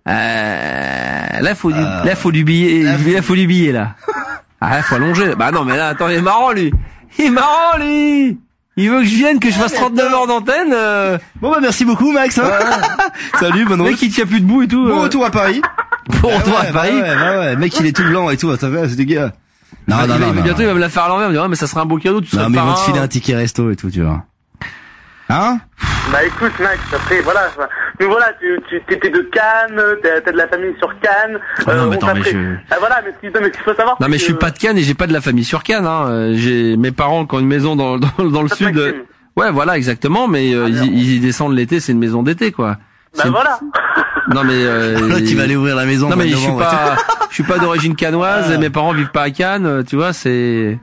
Euh, là, faut du, Euh, là, faut du billet, là, là, faut- faut du billet, là. Ah, là, faut allonger. Bah non, mais là, attends, il est marrant, lui. Il est marrant, lui. Il veut que je vienne, que je fasse trente-neuf heures d'antenne, euh... Bon, bah, merci beaucoup, Max, hein. Salut, bonne Le route. mec, il tient plus debout et tout. Bon euh. retour à Paris. Bon Bah retour ouais, à bah Paris. ouais, bah ouais. Le mec, il est tout blanc et tout. Attends, c'est dégueu. Non, Ah, non, il va- non, non. bientôt, il va me la faire à l'envers. Il me dit, ouais, mais ça sera un beau cadeau, tu seras Non, le mais ils vont parrain. te filer un ticket resto et tout, tu vois. Hein? Bah, écoute, Max, après, voilà. Mais voilà, tu, tu, t'étais de Cannes, t'as, t'as de la famille sur Cannes. Ah non, mais on attends, mais t'a pris- je- Ah, voilà, mais ce qu'il mais ce qu'il faut savoir. Non, c'est mais je que- suis pas de Cannes et j'ai pas de la famille sur Cannes, hein. Euh, J'ai mes parents qui ont une maison dans, dans, dans le sud. euh, Ouais, voilà, exactement, mais euh, ils, ils y descendent l'été, c'est une maison d'été, quoi. Bah, C'est- voilà. Non, mais, euh, L'autre, il va aller ouvrir la maison. Non, au mois mais de je suis novembre, pas, je suis pas d'origine cannoise et mes parents vivent pas à Cannes, euh, tu vois, c'est,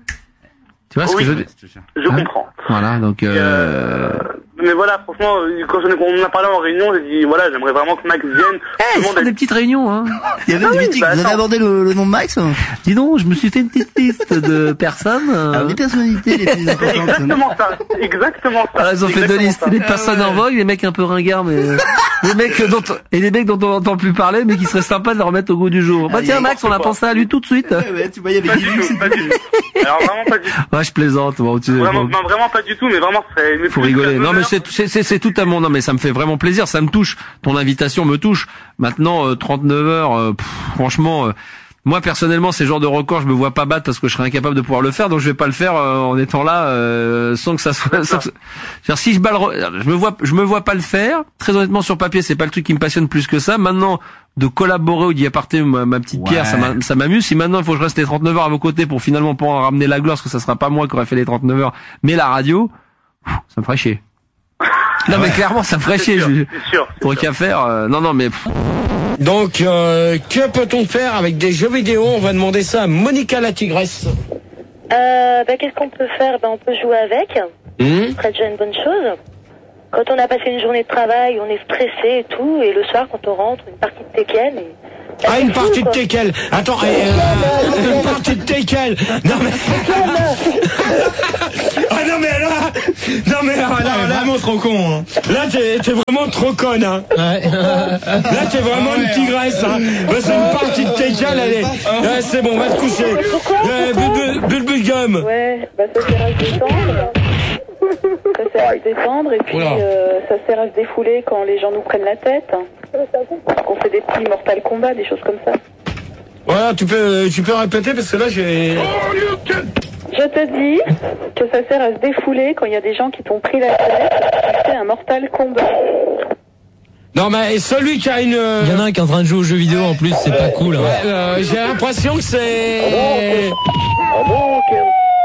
tu vois ce Oui, que je veux dire? je Hein comprends. Voilà, donc, euh, Mais voilà, franchement, euh, quand on on en a parlé en réunion, j'ai dit, voilà, j'aimerais vraiment que Max vienne. Eh, Tout le c'est monde pas a- des petites réunions, hein. Il y avait Ah des oui, meetings. bah, Vous avez attends. abordé le, le nom de Max? hein Dis donc, je me suis fait une petite liste de personnes. euh, Alors, les personnalités les plus C'est importantes. exactement ça. C'est exactement ça. Alors, ils ont C'est fait deux exactement listes. ça. Les personnes en vogue, les mecs un peu ringards, mais euh, les mecs dont et les mecs dont on n'entend plus parler, mais qui seraient sympas de les remettre au goût du jour. Bah Ah, tiens, y a Max, on a n'importe pensé à lui tout de suite. Ouais, ouais, tu vois, il y avait Pas des du tout, pas du tout. Alors vraiment pas du tout. Ouais, je plaisante. Bon, tu Vraiment, bon, non, vraiment pas du tout, mais vraiment, c'est... mais faut plus rigoler. qu'un Non, mais honneur. c'est c'est c'est c'est tout à mon. Non, mais ça me fait vraiment plaisir. Ça me touche. Ton invitation me touche. Maintenant, euh, trente-neuf heures. euh, pff, franchement. euh, Moi personnellement, ces genres de records, je me vois pas battre parce que je serais incapable de pouvoir le faire, donc je vais pas le faire euh, en étant là euh, sans que ça soit. Sans que... C'est-à-dire, si je bats le re- je me vois, je me vois pas le faire. Très honnêtement, sur papier, c'est pas le truc qui me passionne plus que ça. Maintenant, de collaborer ou d'y apporter ma, ma petite Ouais. pierre, ça m'a- ça m'amuse. Si maintenant il faut que je reste les trente-neuf heures à vos côtés pour finalement pas en ramener la gloire, parce que ça sera pas moi qui aurais fait les trente-neuf heures, mais la radio, pff, ça me ferait chier. Non mais clairement, ça me ferait chier. sûr, je- c'est sûr, c'est Pour sûr. qu'à faire, euh, non non mais. pff, Donc, euh, que peut-on faire avec des jeux vidéo? On va demander ça à Monica la tigresse. Euh, bah, qu'est-ce qu'on peut faire? Bah, on peut jouer avec. Mmh. Ce serait déjà une bonne chose. Quand on a passé une journée de travail, on est stressé et tout, et le soir, quand on rentre, une partie de Tekken. Et... Ah, une partie de Tekken. Attends, euh, une partie de Tekken. Non mais. Ah non mais là, non mais là, là, là vraiment trop con. Hein. Là t'es, t'es vraiment trop conne. Hein. Ouais. Là t'es vraiment une tigresse. Hein. Bah, c'est une partie de Tekken. Allez, ouais, c'est bon, va te coucher. Euh, Bulbulgum. Ouais, bah ça sert à se détendre. Ça sert à se détendre et puis euh, ça sert à se défouler quand les gens nous prennent la tête. On fait des petits Mortal Kombat, des choses comme ça. Voilà, tu peux, tu peux répéter parce que là j'ai. Je te dis que ça sert à se défouler quand il y a des gens qui t'ont pris la tête. Tu fais un Mortal Kombat. Non mais celui qui a une. Il y en a un qui est en train de jouer aux jeux vidéo en plus, c'est pas cool. Hein. Ouais, euh, j'ai l'impression que c'est. Ah bon, ok.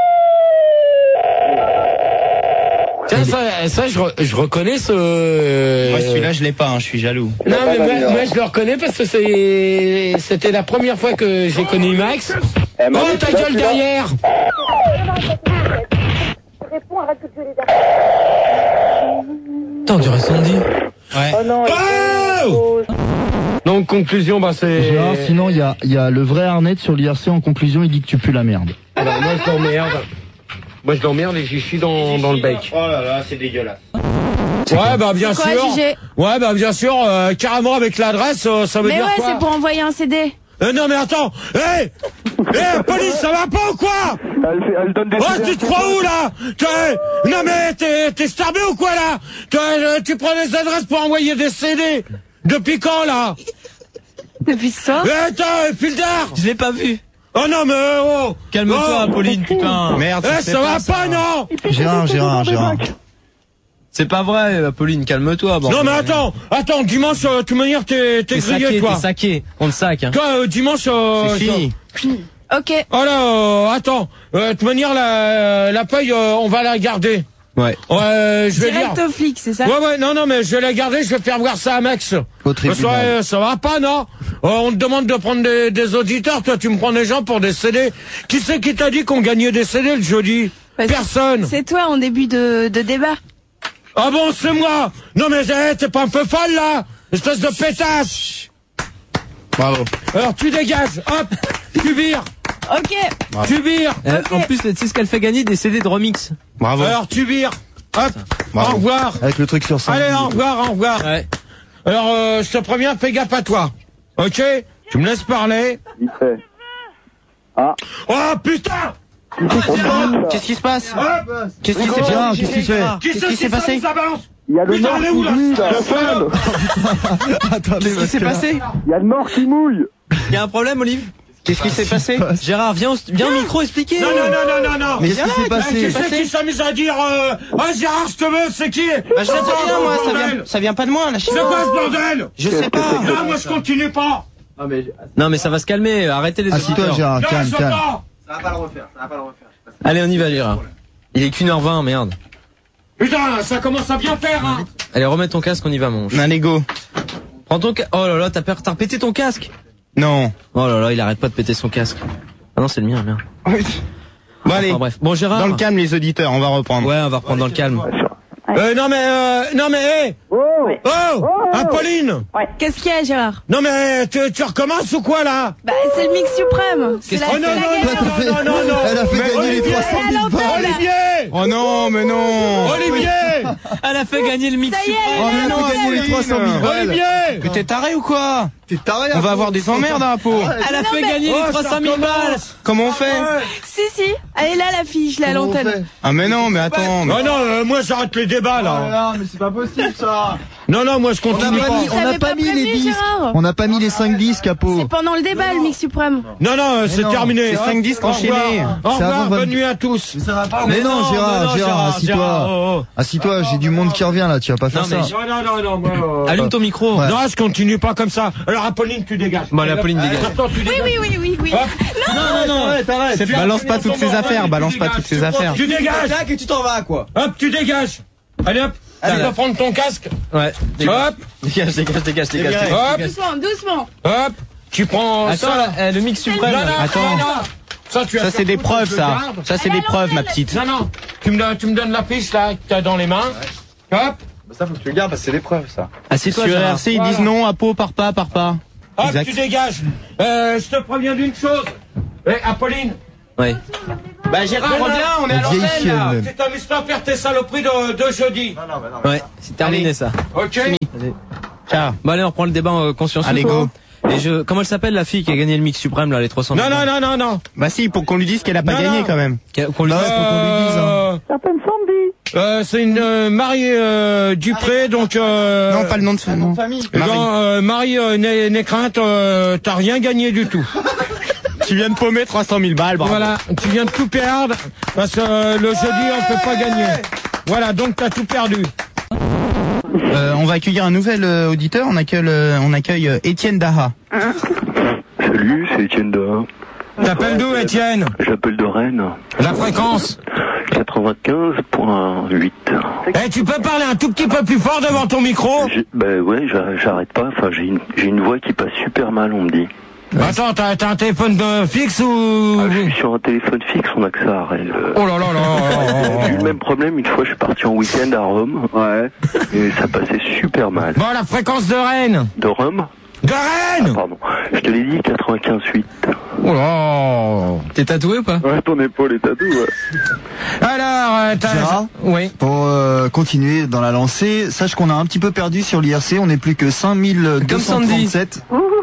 Tiens, ça, ça je, re, je reconnais ce. Moi, celui-là, je l'ai pas, hein, je suis jaloux. Non, mais moi, moi, je le reconnais parce que c'est, c'était la première fois que j'ai connu Max. Oh, ta gueule derrière! Putain, on dirait Sandy. Ouais. Oh non, oh donc, conclusion, bah, c'est. Gérard, sinon, il y a, y a le vrai Arnett sur l'I R C en conclusion, il dit que tu pues la merde. Alors, moi, je l'emmerde. Moi, je l'emmerde et j'y suis dans, dans le bec. Oh là là, c'est dégueulasse. Ouais, bah, bien C'est quoi, sûr. J G? Ouais, bah, bien sûr, euh, carrément avec l'adresse, euh, ça veut Mais dire ouais, quoi? c'est pour envoyer un C D. Euh, non, mais attends! Hé! Hey Hé, hey, police, ça va pas ou quoi? Elle, fait- elle donne des... Oh, tu te crois où, là? T'es- Non, mais t'es, t'es starbé ou quoi, là? T'es- euh, Tu prends des adresses pour envoyer des C D? Depuis quand, là? Depuis ça? Eh, attends, Fildar! Je l'ai pas vu. Oh non, mais oh! Calme-toi, Oh. Apolline, putain. Merde, Eh, c'est ça va ça. pas, non? Gérard, Gérard, Gérard. C'est pas vrai, Apolline, calme-toi. Bon. Non, mais attends, attends, dimanche, euh, de toute manière, t'es, t'es T'es grillé, saqué, toi. t'es saqué. On te sac. Hein. Toi, euh, dimanche, euh, C'est fini. Ok. Oh là, euh, attends, euh, de toute manière, la, la paye, euh, on va la garder. Ouais. Ouais, je vais Direct dire. au flic, c'est ça? Ouais, ouais, non, non, mais je vais la garder, je vais faire voir ça à Max. Au Parce que, tribunal. euh, ça va pas, non? Euh, on te demande de prendre des, des auditeurs, toi, tu me prends des gens pour des C D. Qui c'est qui t'a dit qu'on gagnait des C D le jeudi? Bah, c'est- Personne. C'est toi en début de, de débat. Ah bon, c'est moi? Non, mais hey, t'es pas un peu folle, là? Espèce de pétasse. Bravo. Alors, tu dégages, hop, tu vires. Ok. Tu vires. Euh, En plus, tu sais ce qu'elle fait gagner des C D de remix. Bravo. Alors, tu vires. Hop, Bravo. au revoir. Avec le truc sur ça. Allez, au revoir, au revoir. Ouais. Alors, euh, je te préviens, fais gaffe à toi. Ok? Tu me laisses parler. Vite fait. Ah. Oh, putain! Qu'est-ce qui se passe? Hop! Qu'est-ce qui s'est Gérard, passé? qu'est-ce que tu fais? Qui c'est qui s'est passé? Ça balance. Il y a le Putain, nord elle est qui où, là? mouille, La la femme. Attendez, Qu'est-ce qui s'est passé? Il y a le nord qui mouille. Y a un problème, Olive? Qu'est-ce qui s'est passé? Gérard, viens au, viens au micro expliquer. Non, non, non, non, non, non. Mais qu'est-ce qui s'est Qui passé? c'est qui s'amuse à dire, euh, ah, Gérard, je te veux, c'est qui? Bah, je sais C'est quoi pas, ce moi, ça bordel? vient, ça vient pas de moi, là, chez C'est moi. quoi ce bordel? Je sais pas. Non, moi, je continue pas. Non, mais ça va se calmer. Arrêtez les Assis-toi, auditeurs. Gérard, Non, calme, je calme. pas. Ça va pas le refaire, ça va pas le refaire. Allez, on y va, Gérard. Il est qu'une heure vingt, merde. Putain, ça commence à bien faire, hein. Allez, remets ton casque, on y va, mon ch. Allez, go. Prends ton casque. Oh là là, t'as per- t'as pété ton casque. Non. Oh là là, il arrête pas de péter son casque. Ah non, c'est le mien, merde. Bon, allez. Enfin, bref. Bon, Gérard. Dans le calme, les auditeurs, on va reprendre. Ouais, on va reprendre dans le calme. Euh, non, mais, euh, non, mais, hé. Oh. Oh, Apolline. Qu'est-ce qu'il y a, Gérard? Non, mais, tu, tu recommences ou quoi, là? Bah, c'est le mix suprême. C'est la, Oh c'est non, la non, gagnante. non, non, non, non. Elle a fait Mais gagner les Olivier, trois cent mille balles. Olivier. Oh non, mais non. Olivier. Elle a fait gagner le mix Ça y est, suprême. Oh, mais elle a fait gagner les trois cent mille balles. Olivier. Mais t'es taré ou quoi? T'es taré, On va avoir des emmerdes, hein, Apo. Elle a Non, fait mais- gagner Oh, les trois cent mille ça balles. recommence. Comment on fait? Si, si. Elle est là, la fille, je l'ai à Comment on l'antenne. fait? Ah, mais non, mais attends. mais- Oh non, euh, moi, j'arrête les débats, là. Non, mais c'est pas possible, ça. Non, non, moi, je On continue n'a pas pas. mis, on n'a T'avais pas pas mis prévenu, les disques. Gérard. On n'a pas mis les cinq disques, Apo. C'est pendant le débat, le mix suprême. Non, non, c'est non, terminé. c'est Hop, cinq disques au enchaînés. revoir. Au C'est avant revoir, vingt- bonne nuit à tous. Mais non, non, Gérard, non, non, Gérard, Gérard, assis-toi. Gérard, oh, oh. Assis-toi, j'ai du monde qui revient là, tu vas pas faire Non, mais ça. Non, non, non, non, moi, euh, Allume ton micro. Ouais. Non, je continue pas comme ça. Alors, Apolline, tu dégages. Bon, allez, Apolline, dégage. Attends, tu Oui, dégages. oui, oui, oui, oui. Hop. Non, non, non. Arrête, arrête. C'est- Balance pas toutes ces affaires, balance pas toutes ces affaires. Tu dégages. Et tu t'en vas, quoi. Hop, tu dégages. Allez, hop. Tu Allez. vas prendre ton casque. Ouais. Hop, Dégage, dégage, dégage, dégage. hop, Doucement, doucement. hop. Tu prends Attends, ça. là, euh, le mix suprême. Non, non, Attends. non, non. Ça, tu Ça, c'est des preuves, ça. Ça, c'est des preuves, ma petite. Non, non. Tu me, donnes- tu me donnes la fiche, là, que t'as dans les mains. Hop. Bah ça, faut que tu le gardes parce que c'est des preuves, ça. Assieds-toi, sur R C, ils disent non à pot, par pas, par pas. Hop, Exact. tu dégages. Euh, je te préviens d'une chose. Eh, Apolline. Ouais. Bah, Gérard, Mais non, reviens, on est à vieille l'antenne, chienne, là. même. Tu t'amuses pas à faire tes saloperies de, de jeudi. Non, non, non. Ouais, c'est terminé, ça. Ok. Ciao. Bon, allez, on reprend le débat euh, consciencieux. Allez, go. Et je, comment elle s'appelle, la fille qui a gagné le mix suprême, là, les trois cents Non, non, non, non, non. Bah si, pour qu'on lui dise qu'elle a pas Non, gagné, non. quand même. Qu'elle- Qu'on lui dise, faut qu'on lui dise, hein. Certaines Sandy. Euh, c'est une euh, Marie euh, Dupré, donc. Euh, Non, pas le nom de famille. Eh ben, euh, Marie euh, Né- Nécrainte, euh, t'as rien gagné du tout. Tu viens de paumer trois cent mille balles, bravo. Voilà, tu viens de tout perdre parce que euh, le jeudi on peut pas gagner. Voilà, donc t'as tout perdu. Euh, on va accueillir un nouvel euh, auditeur. On accueille, euh, on accueille euh, Étienne Daha. Salut, c'est Étienne Daha. T'appelles d'où, Étienne? J'appelle de Rennes. La fréquence? quatre-vingt-quinze virgule huit. Eh, tu peux parler un tout petit peu plus fort devant ton micro? J'ai- Ben ouais, j'a- j'arrête pas. Enfin, j'ai une, j'ai une voix qui passe super mal, on me dit. Attends, t'as t'as un téléphone de fixe ou... Ah, je suis sur un téléphone fixe, on a que ça à Rennes. euh. Oh là là là. J'ai eu le même problème une fois, je suis parti en week-end à Rome. Ouais. Et ça passait super mal. Bon, la fréquence de Rennes. De Rome? De Rennes. Ah, pardon. Je te l'ai dit, quatre-vingt-quinze virgule huit. Oh là. T'es tatoué ou pas? Ouais, ton épaule est tatouée, ouais. Alors, euh, t'as... Gérard, Oui. pour euh, continuer dans la lancée, sache qu'on a un petit peu perdu sur l'I R C, on n'est plus que cinq mille deux cent trente-sept.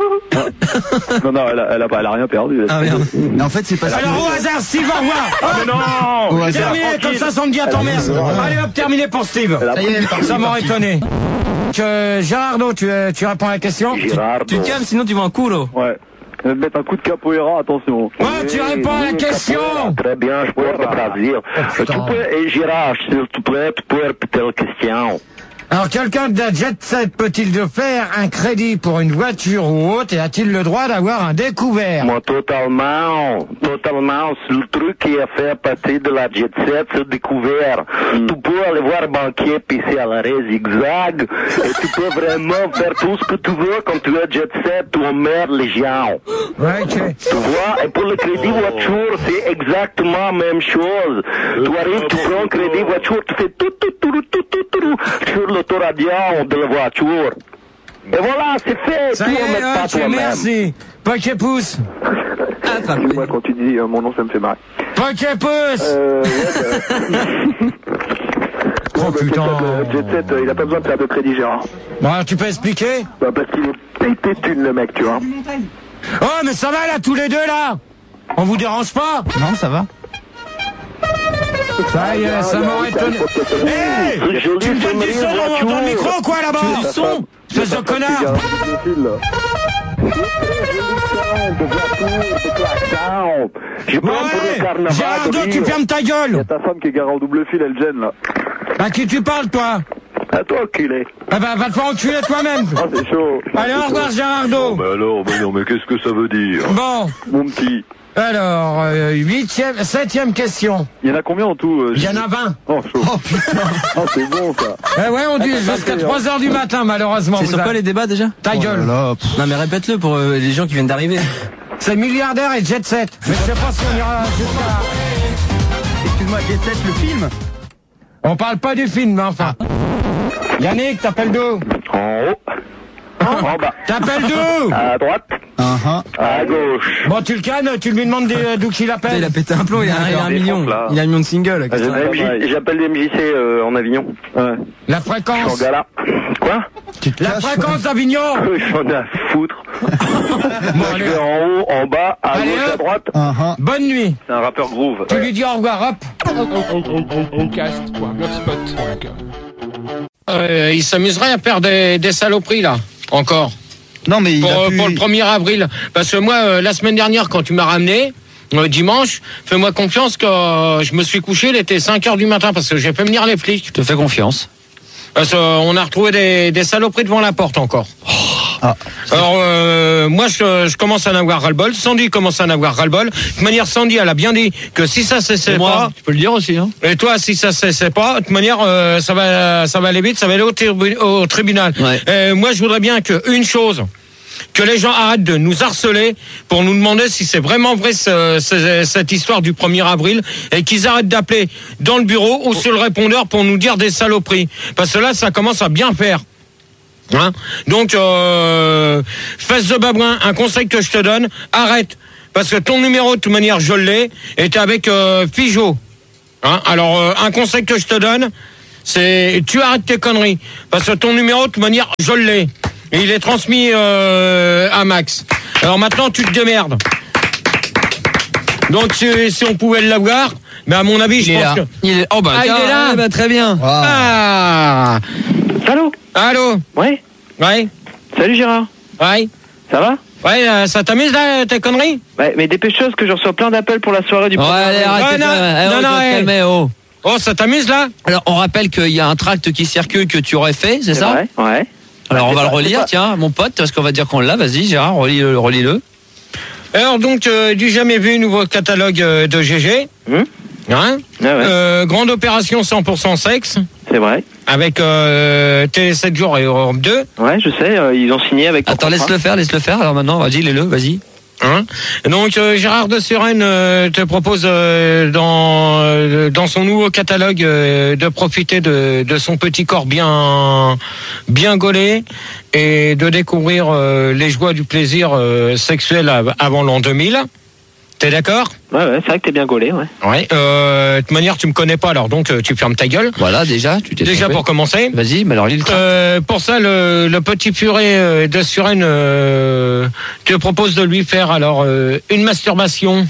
Non, non, elle a, elle a, pas- elle a rien perdu. elle a- Ah merde. Mais en fait, c'est parce que... Alors, au hasard, Steve, au revoir. Ah, mais non! Au hasard. Terminé, comme ça, ça me dit à ton mère. Allez hop, terminé pour Steve. Elle a Ça y est, Ça m'aurait étonné. Que, Gérardo, tu, euh, tu réponds à la question? Girardo. Tu te calmes, sinon tu vas en culo. Ouais. Elle va te mettre un coup de capoeira, attention. Ouais, tu réponds à la question. Très bien, je peux te Brasil. Tu peux, et Girard, s'il te plaît, tu peux répéter la question. Alors, quelqu'un de Jet Set peut-il de faire un crédit pour une voiture ou autre et a-t-il le droit d'avoir un découvert? Moi, totalement, totalement, c'est le truc qui a fait partie de la Jet Set, c'est découvert. Tu peux aller voir un banquier pisser à l'arrêt zigzag, et tu peux vraiment faire tout ce que tu veux quand tu es Jet Set, tu emmerdes les gens. Ouais, ok. Tu vois, et pour le crédit voiture, c'est exactement la même chose. Tu arrives, tu prends un crédit voiture, tu fais tout, tout, tout, tout, tout, tout, tout, sur l'autoradio de la voiture. Et voilà, c'est fait, Ça tu y en mets est, pas ok, toi-même. merci. Poké-pouce. Moi, quand tu dis euh, mon nom, ça me fait marrer. Poké-pouce. Euh, ouais, Oh putain. Jet Set, euh, il a pas besoin de faire de crédit, Gérard. Bon, alors, tu peux expliquer? Bah, parce qu'il est pété de thunes, le mec, tu vois. Oh, mais ça va là, tous les deux là? On vous dérange pas? Non, ça va. Ça y est, ça m'aurait étonné. Hé! C'est joli, Tu me c'est donnes du une son dans, voiture. dans le micro, quoi, là-bas? Tu veux du son? Espèce de connard! Je prends pour le carnaval. Gérardo, de tu Rio. fermes ta Il y a gueule! ta femme qui est garée en double fil, elle gêne, là. À qui tu parles, toi? À toi, enculé. Ah bah, va te faire enculer toi-même! Ah, c'est chaud. Allez, au revoir, Gérardo! Mais alors, mais non, mais qu'est-ce que ça veut dire? Bon, Mon petit. alors, euh, huitième, septième question. Il y en a combien en tout? euh, Il y en a vingt. Oh, chaud. Oh, putain. Oh, c'est bon, ça. Eh ouais, on dit jusqu'à trois heures du matin, malheureusement. C'est vous sur a- quoi les débats déjà? Ta gueule! Non mais répète-le pour euh, les gens qui viennent d'arriver. C'est milliardaire et jet set. Mais je sais pas si on ira jusqu'à... Excuse-moi, Jet Set, le film? On parle pas du film, mais enfin. Yannick, t'appelles d'où? En haut. En bas. T'appelles d'où? À droite. Uh-huh. À gauche. Bon, tu le cannes, tu lui demandes des- d'où qu'il Putain, appelle. il a pété un plomb, il a, il a un Des million. fonds, là. Il a un million de singles. Ah, qu'est-ce que j'appelle c'est? M J J'appelle des M J C euh, en Avignon. Ouais. La Je suis en fréquence. gala. Quoi? La fréquence d'Avignon. J'en ai à foutre. Bon, Je allez, vais en haut, en bas, à Allez, gauche, à hop. droite. Uh-huh. bonne nuit. C'est un rappeur groove. Tu lui dis au revoir, hop. Ocast point blogspot point com. Euh, il s'amuserait à faire des, des saloperies, là. Encore. Non, mais il Pour, a euh, pu... pour le premier avril. Parce que moi, euh, la semaine dernière, quand tu m'as ramené, euh, dimanche, fais-moi confiance que euh, je me suis couché, il était cinq heures du matin, parce que j'ai fait venir les flics. Je te fais confiance. Parce qu'on a retrouvé des, des saloperies devant la porte encore. Ah. Alors, euh, moi, je, je commence à en avoir ras-le-bol. Sandy commence à en avoir ras-le-bol. De toute manière, Sandy, elle a bien dit que si ça cessait pas... Tu peux le dire aussi, hein. Et toi, si ça cessait pas, de toute manière, euh, ça va, ça va aller vite, ça va aller au, tribu- au tribunal. Ouais. Euh, moi, je voudrais bien que une chose, que les gens arrêtent de nous harceler pour nous demander si c'est vraiment vrai ce, ce, cette histoire du premier avril et qu'ils arrêtent d'appeler dans le bureau ou sur le répondeur pour nous dire des saloperies. Parce que là, ça commence à bien faire. Hein, donc, euh, fesse de babouin, un conseil que je te donne, arrête. Parce que ton numéro, de toute manière, je l'ai, et t'es avec euh, Figeaud. Hein, alors, euh, un conseil que je te donne, c'est tu arrêtes tes conneries. Parce que ton numéro, de toute manière, je l'ai. Et il est transmis euh, à Max. Alors maintenant, tu te démerdes. Donc, si, si on pouvait l'avoir, mais à mon avis, je il pense est là. que... Il est... Oh bah, ah, tiens, il est là ah, bah, très bien. Wow. Ah. Allô? Allô? Ouais? Ouais? Salut Gérard. Ouais? Ça va? Ouais, euh, ça t'amuse là, tes conneries? Ouais, mais dépêche-toi parce que je reçois plein d'appels pour la soirée du Ouais, allez, arrête. Ouais, non, eh, non, oh, non, te hey. calmer, oh. Oh, ça t'amuse là? Alors, on rappelle qu'il y a un tract qui circule que tu aurais fait, c'est ça? Ouais, ouais. Alors, Ouais, on va pas, le relire, pas... tiens, mon pote, parce qu'on va dire qu'on l'a. Vas-y, Gérard, relis-le. relis-le. Alors, donc, euh, du jamais vu, nouveau catalogue euh, de G G. Hum Hein? Ah ouais. euh, grande opération cent pour cent sexe. C'est vrai. Avec euh, Télé sept jours et Europe deux. Ouais, je sais, euh, ils ont signé avec... Attends, laisse-le faire, laisse-le faire. Alors maintenant, vas-y, lis-le, vas-y. Hein? Donc euh, Gérard de Suresnes euh, te propose euh, dans euh, dans son nouveau catalogue euh, de profiter de, de son petit corps bien bien gaulé et de découvrir euh, les joies du plaisir euh, sexuel av- avant l'an deux mille. T'es d'accord? Ouais, ouais, c'est vrai que t'es bien gaulé, ouais. Ouais. Euh, de toute manière, tu me connais pas, alors donc euh, tu fermes ta gueule. Voilà, déjà, tu t'es Déjà trompé. pour commencer. Vas-y, mais alors lis le tract. Euh, pour ça, le, le petit purée euh, de Suresnes euh, te propose de lui faire alors euh, une masturbation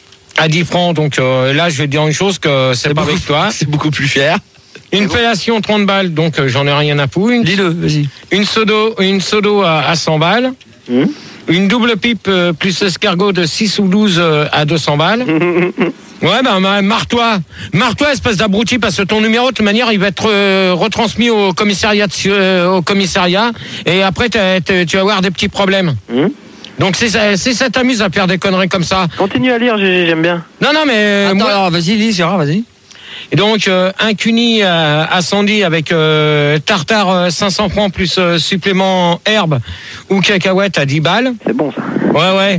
à dix francs. Donc euh, là, je vais te dire une chose que c'est, c'est pas beaucoup, avec toi. C'est beaucoup plus cher. Une fellation trente balles, donc euh, j'en ai rien à foutre. Une, Lis-le, vas-y. Une sodo, une sodo à, à cent balles. Mmh. Une double pipe euh, plus escargot de six ou douze euh, à deux cents balles. Ouais, ben bah, marre-toi. Marre-toi, espèce d'abruti, parce que ton numéro, de toute manière, il va être euh, retransmis au commissariat, de, euh, au commissariat, et après, t'as, t'as, tu vas avoir des petits problèmes. Mmh. Donc, si ça, si ça t'amuse à faire des conneries comme ça... Continue à lire, G G, j'aime bien. Non, non, mais... Attends, moi... alors, vas-y, lis, Gérard, vas-y. Et donc, euh, un cuni à, à Sandy avec euh, tartare euh, cinq cents francs plus euh, supplément herbe ou cacahuète à dix balles. C'est bon, ça. Ouais, ouais.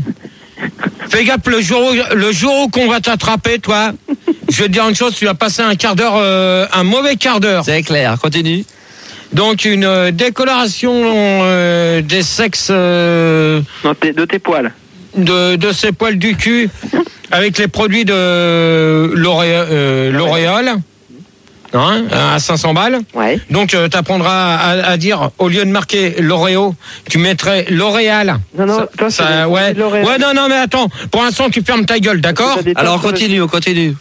Fais gaffe, le jour où, le jour où qu'on va t'attraper, toi, je vais te dire une chose, tu vas passer un quart d'heure, euh, un mauvais quart d'heure. C'est clair, continue. Donc, une euh, décoloration euh, des sexes... Euh, non, t'es, de tes poils. De, de ces poils du cul avec les produits de L'Oréal, euh, L'Oréal hein, à cinq cents balles. Ouais. Donc euh, tu apprendras à, à dire, au lieu de marquer L'Oréal, tu mettrais L'Oréal. Non, non, ça, toi, ça, c'est ouais. L'Oréal. Ouais, non, non, mais attends, pour l'instant tu fermes ta gueule, d'accord? Alors continue, on continue.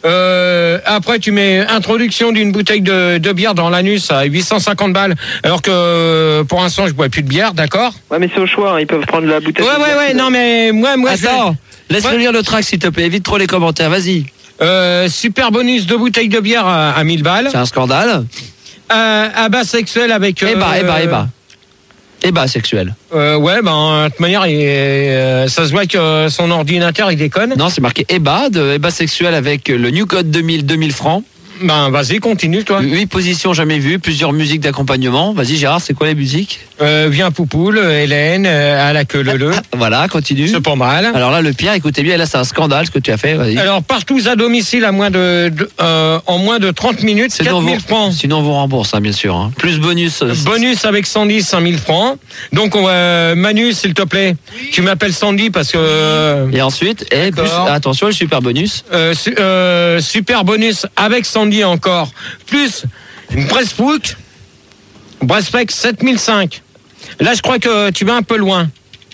Euh, après tu mets introduction d'une bouteille de, de bière dans l'anus à huit cent cinquante balles, alors que pour l'instant je bois plus de bière, d'accord? Ouais, mais c'est au choix, hein, ils peuvent prendre la bouteille. Ouais, ouais, ouais, non, mais moi, moi, Attends, je... laisse-le ouais. lire le tract, s'il te plaît, évite trop les commentaires, vas-y. Euh, super bonus de bouteilles de bière à, à mille balles. C'est un scandale. Euh, abat sexuel avec... Euh, Eh bah, eh bah, eh bah. Eh bah, sexuel. Euh, ouais, ben, de toute manière, il, euh, ça se voit que son ordinateur, il déconne. Non, c'est marqué E B A, de E B A sexuel avec le New Code deux mille, deux mille francs. Ben, vas-y, continue, toi. huit positions jamais vues, plusieurs musiques d'accompagnement. Vas-y, Gérard, c'est quoi les musiques? euh, Viens Poupoule, Hélène, euh, à la queue le le. Voilà, continue. C'est pas mal. Alors là, le pire, écoutez bien, là, c'est un scandale ce que tu as fait. Vas-y. Alors, partout à domicile à moins de, de euh, en moins de trente minutes, quatre mille francs. Sinon, on vous rembourse, hein, bien sûr. Hein. Plus bonus. Euh, bonus avec Sandy, cinq mille francs. Donc, on va, Manu, s'il te plaît, tu m'appelles Sandy parce que... Euh, et ensuite, et plus, attention, le super bonus. Euh, su, euh, super bonus avec Sandy encore. Plus une Brestbook, Brestpec sept mille cinq. Là, je crois que tu vas un peu loin.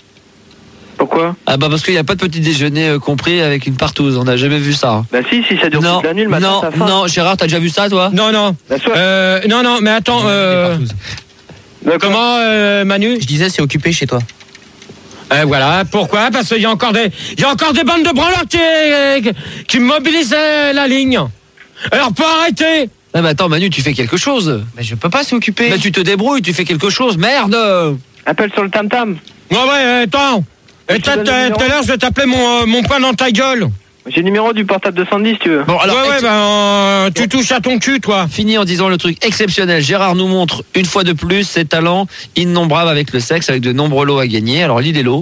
Pourquoi? Ah bah parce qu'il n'y a pas de petit déjeuner euh, compris avec une partouze. On n'a jamais vu ça. Bah si, si ça dure non, toute la nuit, le matin, non, ça fin. non, Gérard, t'as déjà vu ça, toi? Non, non. Bah, soit... euh, non, non, mais attends. Euh, comment, euh, Manu? Je disais, c'est occupé chez toi. Euh, voilà, pourquoi? Parce qu'il y a encore des, il y a encore des bandes de branleurs qui, qui mobilisent la ligne. Alors, faut arrêter. Ah bah attends, Manu, tu fais quelque chose. Mais je peux pas, c'est occupé. Mais tu te débrouilles, tu fais quelque chose, merde. Appelle sur le tam-tam. Ouais, ouais, attends. Et tout à l'heure, je vais t'appeler mon, euh, mon poing dans ta gueule. J'ai le numéro du portable de Sandy si tu veux. Bon, alors, ouais, ouais, ex- ben, euh, tu touches à ton cul, toi. Fini en disant le truc exceptionnel. Gérard nous montre une fois de plus ses talents innombrables avec le sexe, avec de nombreux lots à gagner. Alors, lis les lots.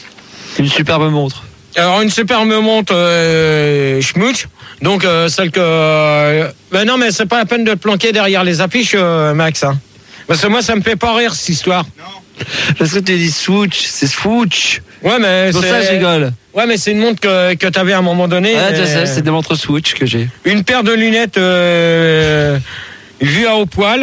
Une superbe montre. Alors, une superbe montre euh, schmutz. Donc, euh, celle que... Euh, ben non, mais c'est pas la peine de te planquer derrière les affiches, euh, Max. Hein. Parce que moi, ça me fait pas rire, cette histoire. Parce que tu dis swooch, c'est swooch. Ouais, mais C'est pour ça que je rigole. Ouais, mais c'est une montre que, que t'avais à un moment donné. Ouais, je et- sais, c'est des montres swooch que j'ai. Une paire de lunettes euh, vues à haut poil.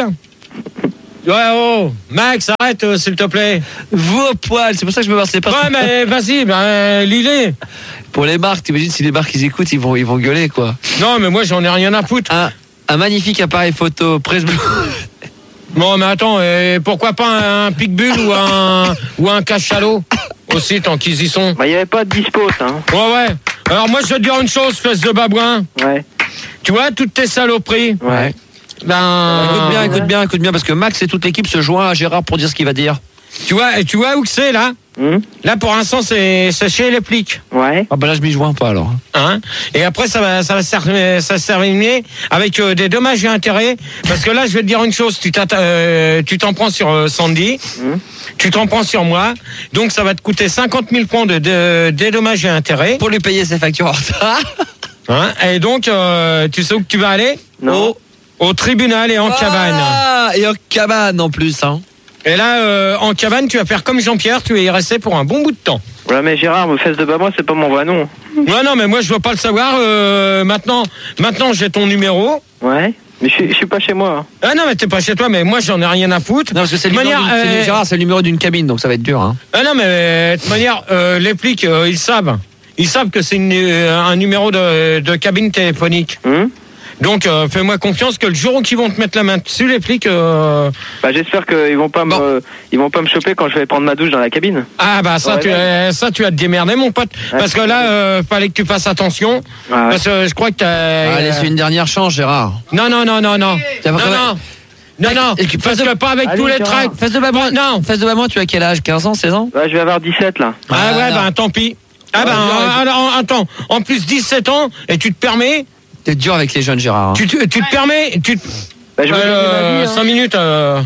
Ouais, oh, Max, arrête, euh, s'il te plaît. Vous au poil, c'est pour ça que je me marre, c'est pas. Ouais, mais vas-y, ben, euh, lis-les. Pour les marques, t'imagines si les marques ils écoutent, ils vont, ils vont gueuler quoi. Non, mais moi, j'en ai rien à foutre. Un, un magnifique appareil photo presse bleu. Bon, mais attends, euh, pourquoi pas un, un Picbull ou un, ou un cachalot aussi, tant qu'ils y sont. Bah, il n'y avait pas de dispo, ça. Hein. Ouais, ouais. Alors, moi, je vais te dire une chose, espèce de babouin. Ouais. Tu vois, toutes tes saloperies. Ouais. Ben. Écoute bien, écoute bien, écoute bien, parce que Max et toute l'équipe se joint à Gérard pour dire ce qu'il va dire. Tu vois, tu vois où que c'est, là? Hum. Là, pour l'instant, c'est c'est chez les plics. Ouais. Ah bah là je m'y joins pas alors. Hein, et après ça va ça va se terminer- ça se terminer avec euh, des dommages et intérêts, parce que là je vais te dire une chose, tu t'atta- euh, tu t'en prends sur euh, Sandy, Hum. tu t'en prends sur moi, donc ça va te coûter cinquante mille francs de, de des dommages et intérêts Pour lui payer ses factures en retard. hein, et donc euh, tu sais où que tu vas aller? Non. Au, au tribunal et en cabane. Ah, et en cabane en plus hein. Et là euh, en cabane tu vas faire comme Jean-Pierre, tu vas y rester pour un bon bout de temps. Ouais, mais Gérard, me fesse de bas, moi, c'est pas mon vrai nom. Ouais, non mais moi je veux pas le savoir, euh, maintenant maintenant j'ai ton numéro. Ouais. Mais je suis- je suis pas chez moi. Hein. Ah non mais t'es pas chez toi, mais moi j'en ai rien à foutre. Non parce que c'est le De numéro manière, d'une- c'est euh, le- Gérard, c'est le numéro d'une cabine donc ça va être dur hein. Ah non, mais euh, de toute manière, euh, les flics, euh, ils savent. Ils savent que c'est une, euh, un numéro de, de cabine téléphonique. Hum. Donc, euh, fais-moi confiance que le jour où ils vont te mettre la main dessus, les flics... euh, Bah, j'espère qu'ils vont pas Bon. me, ils vont pas me choper quand je vais prendre ma douche dans la cabine. Ah bah ça, Ouais, tu, ouais. euh, ça, tu vas te démerder, mon pote. Parce que là, euh, fallait que tu fasses attention. Ouais, ouais. Parce que je crois que t'as... Allez, c'est une dernière chance Gérard. Non, non, non, non, non. T'as Non, pas- non. Non, non. Et que- Parce que pas avec Allez, tous les Gérard. tracts. Face de maman, Non. face de maman, tu as quel âge? quinze ans, seize ans? Ouais, je vais avoir dix-sept, là. Ah, Ah, ouais, non. ben tant pis. Ah ben, Ouais, euh, alors, attends. En plus, dix-sept ans, et tu te permets... T'es dur avec les jeunes Gérard. hein. Tu, tu, tu te permets, tu, te- Bah, je vais euh, gagner ma vie, hein. cinq minutes. Euh,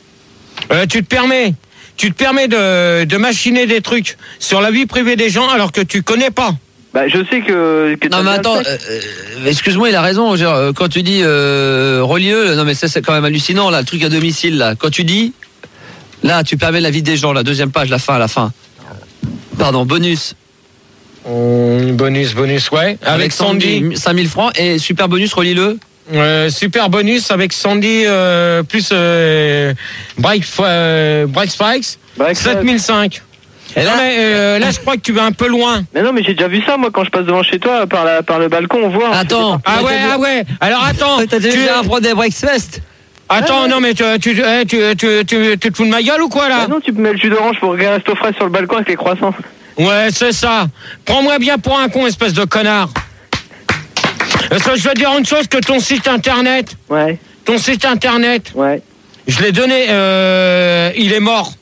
euh, tu te permets, tu te permets de, de machiner des trucs sur la vie privée des gens alors que tu connais pas. Bah, je sais que. que Non t'as mais bien attends, le sexe. euh, euh, excuse-moi, il a raison. Genre, euh, quand tu dis euh, relieux, non mais ça c'est quand même hallucinant là, le truc à domicile là. Quand tu dis, là tu permets la vie des gens, la deuxième page, la fin, la fin. Pardon, bonus. Euh, bonus, bonus, ouais. Avec, Sandy. cinq mille francs et super bonus, relis-le. Euh, super bonus avec Sandy euh, plus euh, Bright, euh, Bright Spikes. Bright sept mille cinq. Et Non là, mais euh, là je crois que tu vas un peu loin. Mais non, mais j'ai déjà vu ça, moi, quand je passe devant chez toi, par, la, par le balcon, on voit. hein. attends. Ah ouais, ah ouais. Alors attends. T'as tu- déjà un des Breakfast. Attends, non mais tu, tu, eh, tu, tu, tu, tu te fous de ma gueule ou quoi là? Bah non, tu mets le jus d'orange pour regarder resto frais sur le balcon avec les croissants. Ouais, c'est ça. Prends-moi bien pour un con, espèce de connard. Parce que je veux dire une chose, que ton site internet, Ouais, ton site internet, ouais. je l'ai donné, euh, il est mort.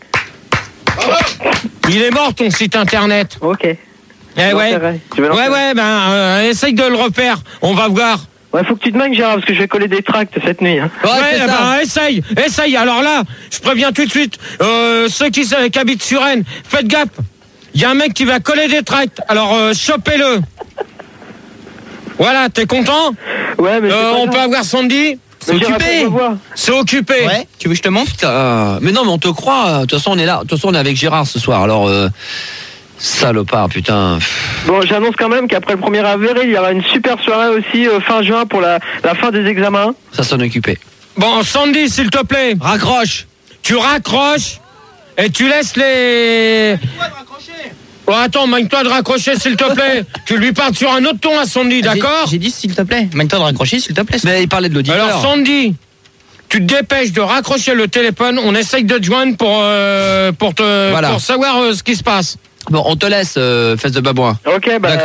Il est mort ton site internet. Ok. Eh Bon, ouais. c'est vrai. Tu vas Ouais, l'enterrer. ouais, ben, euh, essaye de le refaire. On va voir. Ouais, faut que tu te manques, Gérard, parce que je vais coller des tracts cette nuit. Hein. Ouais, Ouais, c'est eh ça. ben, essaye, essaye. Alors là, je préviens tout de suite, euh, ceux qui, qui habitent sur Rennes, faites gaffe. Il y a un mec qui va coller des tracts. Alors, euh, chopez-le. Voilà, t'es content? Ouais, mais. c'est Euh, pas on grave. peut avoir Sandy? C'est Mais Gérard, occupé. faut me voir. C'est occupé. Ouais. Tu veux que je te montre? Putain. Mais non, mais on te croit. De toute façon, on est là. De toute façon, on est avec Gérard ce soir. Alors, euh, salopard, putain. Bon, j'annonce quand même qu'après le premier avril, il y aura une super soirée aussi euh, fin juin pour la, la fin des examens. Ça sonne occupé. Bon, Sandy, s'il te plaît. Raccroche. Tu raccroches et tu laisses les... Oh, attends, magne-toi de raccrocher, s'il te plaît. Tu lui parles sur un autre ton à Sandy, d'accord? J'ai dit s'il te plaît. Mets-toi de raccrocher s'il te plaît. Mais il parlait de l'auditeur. Alors, Sandy, tu te dépêches de raccrocher le téléphone. On essaye de te joindre pour, euh, pour, te, Voilà. pour savoir euh, ce qui se passe. Bon, on te laisse, euh, fesse de babouin. Ok, bah. D'accord.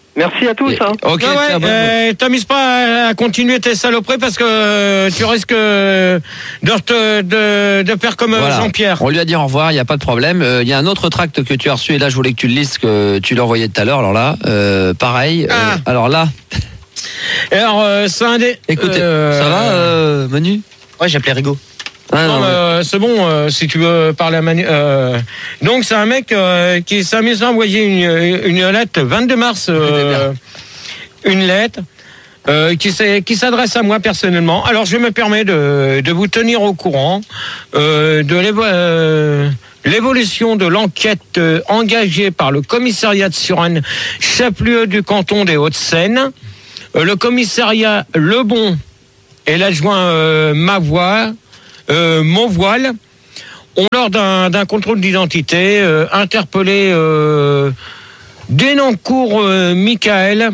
Merci à tous. Hein. Ok, Ah ouais, tiens, bonne- euh, t'amuses pas à continuer tes saloperies parce que euh, tu risques euh, de, te- de, de faire comme euh, Voilà. Jean-Pierre. On lui a dit au revoir, il n'y a pas de problème. Euh, Il y a un autre tract que tu as reçu et là je voulais que tu le lises, que tu l'as envoyé tout à l'heure. Alors là, euh, pareil. euh, Ah. alors là, Alors, euh, c'est un des... écoutez, euh, ça va, euh, Manu? Ouais, j'appelais Rigaud. Ah, Non, non, mais, ouais. euh, c'est bon, euh, si tu veux parler à Manu. euh, donc, c'est un mec euh, qui s'amuse à envoyer une, une lettre le vingt-deux mars, euh, une lettre euh, qui, s'est- qui s'adresse à moi personnellement. Alors, je me permets de, de vous tenir au courant euh, de l'évo- euh, l'évolution de l'enquête euh, engagée par le commissariat de Suresnes, chef-lieu du canton des Hauts-de-Seine. Euh, le commissariat Lebon et l'adjoint euh, Mavoie, euh, Mauvoile, ont lors d'un d'un contrôle d'identité euh, interpellé euh, Denoncourt euh, Michael,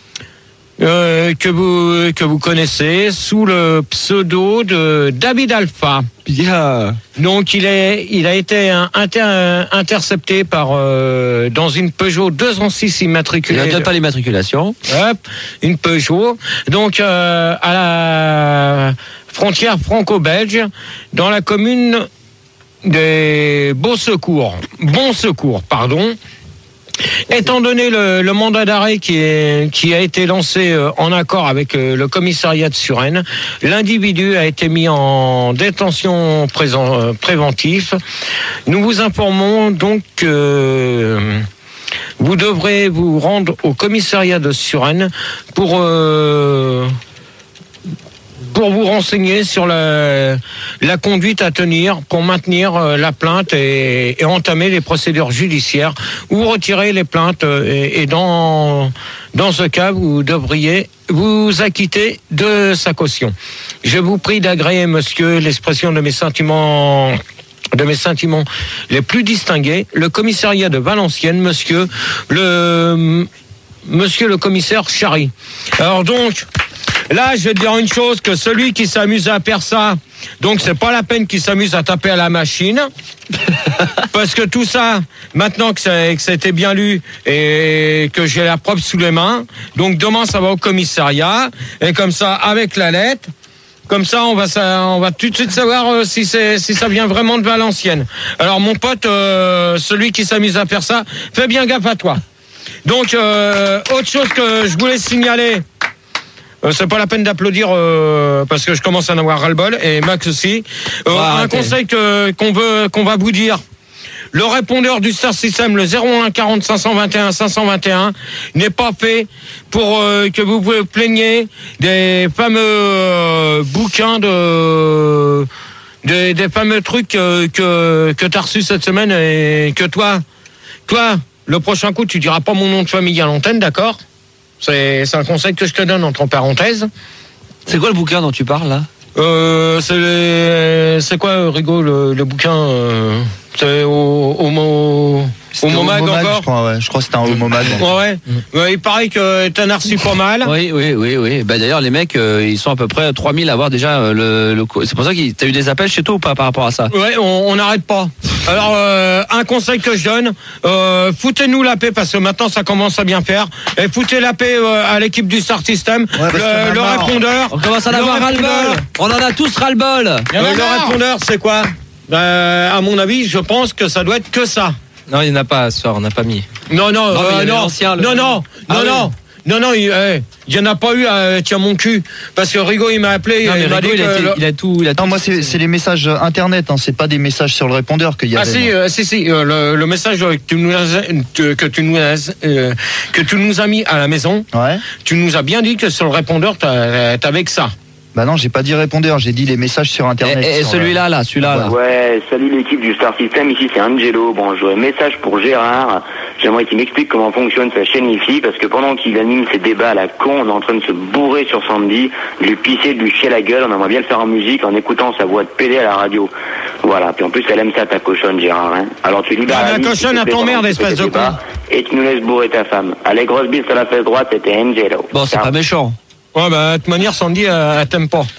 euh, que vous que vous connaissez sous le pseudo de David Alpha. Yeah. Donc il est il a été un- inter- intercepté par euh, dans une Peugeot deux cent six Il immatriculée. ne donne pas l'immatriculation. Hop, une Peugeot. Donc euh, à la frontière franco-belge, dans la commune des Beaux Secours, Bon Secours, pardon. Étant donné le, le mandat d'arrêt qui, est, qui a été lancé euh, en accord avec euh, le commissariat de Suresnes, l'individu a été mis en détention présent, euh, préventif. Nous vous informons donc que euh, vous devrez vous rendre au commissariat de Suresnes pour euh, pour vous renseigner sur la, la conduite à tenir pour maintenir euh, la plainte et, et entamer les procédures judiciaires ou retirer les plaintes euh, et, et dans dans ce cas vous devriez vous acquitter de sa caution. Je vous prie d'agréer, monsieur, l'expression de mes sentiments de mes sentiments les plus distingués, le commissariat de Valenciennes, monsieur le monsieur le commissaire Chary. Alors donc, là, je vais te dire une chose, que celui qui s'amuse à faire ça, donc c'est pas la peine qu'il s'amuse à taper à la machine, parce que tout ça, maintenant que ça, que ça a été bien lu et que j'ai la preuve sous les mains, donc demain ça va au commissariat, et comme ça, avec la lettre, comme ça, on va, ça, on va tout de suite savoir euh, si, c'est, si ça vient vraiment de Valenciennes. Alors mon pote, euh, celui qui s'amuse à faire ça, fais bien gaffe à toi. Donc, euh, autre chose que je voulais signaler, euh, c'est pas la peine d'applaudir euh, parce que je commence à en avoir ras-le-bol, et Max aussi. Euh, Ah, un arrêtez. conseil que, qu'on veut, qu'on va vous dire. Le répondeur du Star System, le zéro un quarante cinq cent vingt et un cinq cent vingt et un, n'est pas fait pour euh, que vous vous plaigniez des fameux euh, bouquins de... Des, des fameux trucs euh, que, que tu as reçus cette semaine et que toi, toi, le prochain coup, tu diras pas mon nom de famille à l'antenne, d'accord ? C'est, c'est un conseil que je te donne entre parenthèses. C'est quoi le bouquin dont tu parles là ? Euh, c'est, les- c'est quoi, Rigaud, le, le bouquin euh, C'est au, au, au, au Momag encore je crois, ouais. Je crois que c'était un Momag. Ouais, ouais. Ouais, il paraît que t'en as reçu pas mal. Oui, oui, oui, oui. Bah, d'ailleurs, les mecs, euh, ils sont à peu près trois mille à avoir déjà euh, le, le. co- C'est pour ça que t'as eu des appels chez toi ou pas par rapport à ça ? Ouais, on on n'arrête pas. Alors, euh, un conseil que je donne, euh, foutez-nous la paix, parce que maintenant ça commence à bien faire. Et foutez la paix euh, à l'équipe du Star System. parce qu'on en a le, le marre. répondeur. On commence à en le avoir répondeur- ras-le-bol. On en a tous ras-le-bol. Euh, le répondeur, c'est quoi ? Euh, à mon avis, je pense que ça doit être que ça. Non, il n'y en a pas ce soir, on n'a pas mis. Non, non, Non, mais il y euh, avait non, l'ancien, le- non, non, Ah non, oui. non, non, non, il eh, il y en a pas eu à tiens mon cul, parce que Rigaud il m'a appelé, Non, mais il m'a Rigaud, dit il, a que été- le- il a tout. Il a Non, tout moi, c'est c'est les messages euh, internet, hein, c'est pas des messages sur le répondeur qu'il y Ah avait. si, moi. euh, si, si, euh, le, le message que tu nous as, que, que tu nous as, euh, que tu nous as mis à la maison, Ouais. tu nous as bien dit que sur le répondeur t'as- t'avais que ça. Bah non, j'ai pas dit répondeur, j'ai dit les messages sur internet. Et, et sur, celui-là, là, celui-là, là. Ouais, salut l'équipe du Star System, ici c'est Angelo. Bon, j'aurais un message pour Gérard. J'aimerais qu'il m'explique comment fonctionne sa chaîne Wi-Fi, parce que pendant qu'il anime ses débats à la con, on est en train de se bourrer sur Sandy, de lui pisser, de lui chier la gueule. On aimerait bien le faire en musique en écoutant sa voix de pédé à la radio. Voilà, puis en plus elle aime ça, ta cochonne, Gérard. Hein. Alors tu libères Ah, la la ligne, cochonne s'il te à plaît, ton pendant merde, que tu fais espèce tes de débats, et tu nous laisses bourrer ta femme. Allez, grosse bise sur la fesse droite, c'était Angelo. Bon, c'est Ciao. pas méchant. Ouais, bah, de toute manière, Sandy, elle, elle t'aime pas.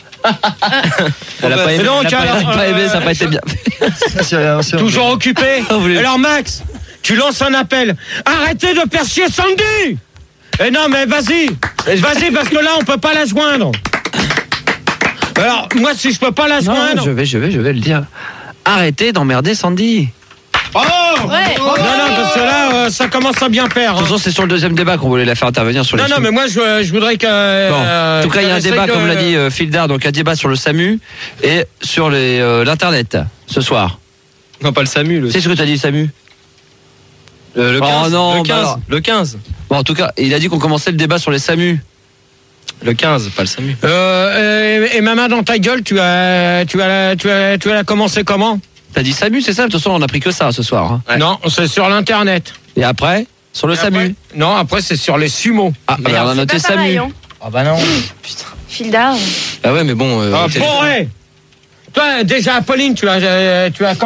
Elle a pas aimé, donc, elle a pas- alors, elle a pas aimé, ça n'a pas euh, été bien. C'est- c'est- Toujours occupé. Vous voulez- Alors, Max, tu lances un appel. Arrêtez de faire chier Sandy! Eh non, mais vas-y. Vas-y, parce que là, on peut pas la joindre. Alors, moi, si je peux pas la Non, joindre... je vais, je vais, je vais le dire. Arrêtez d'emmerder Sandy. Oh ouais. Non, non, parce que là, euh, ça commence à bien faire. De toute Hein. façon, c'est sur le deuxième débat qu'on voulait la faire intervenir sur les Non, non, SAMU. mais moi, je, je voudrais que... Bon. Euh, En tout cas, il y a un qu'elle débat, essaye comme de- l'a dit euh, Fildar, donc un débat sur le SAMU et sur les, euh, l'internet ce soir. Non, pas le SAMU. Le... C'est ce que tu as dit, SAMU. Euh, le quinze. Oh non, le bah quinze. alors. Le quinze. Bon, en tout cas, il a dit qu'on commençait le débat sur les SAMU. Le quinze, pas le SAMU. Euh, et, et ma main dans ta gueule, tu as, tu as, tu as, tu as commencé comment? T'as dit SAMU, c'est ça? De toute façon, on a pris que ça ce soir. Hein. Ouais. Non, c'est sur l'internet. Et après, sur le Et SAMU. après- Non, après c'est sur les sumos. Ah, bah, on a noté C'est pas pareil, SAMU. hein. Ah bah non. Fildar. Ah ouais, mais bon. Euh, Ah, téléphone. Boré. Toi, déjà, Apolline, tu as, euh, tu as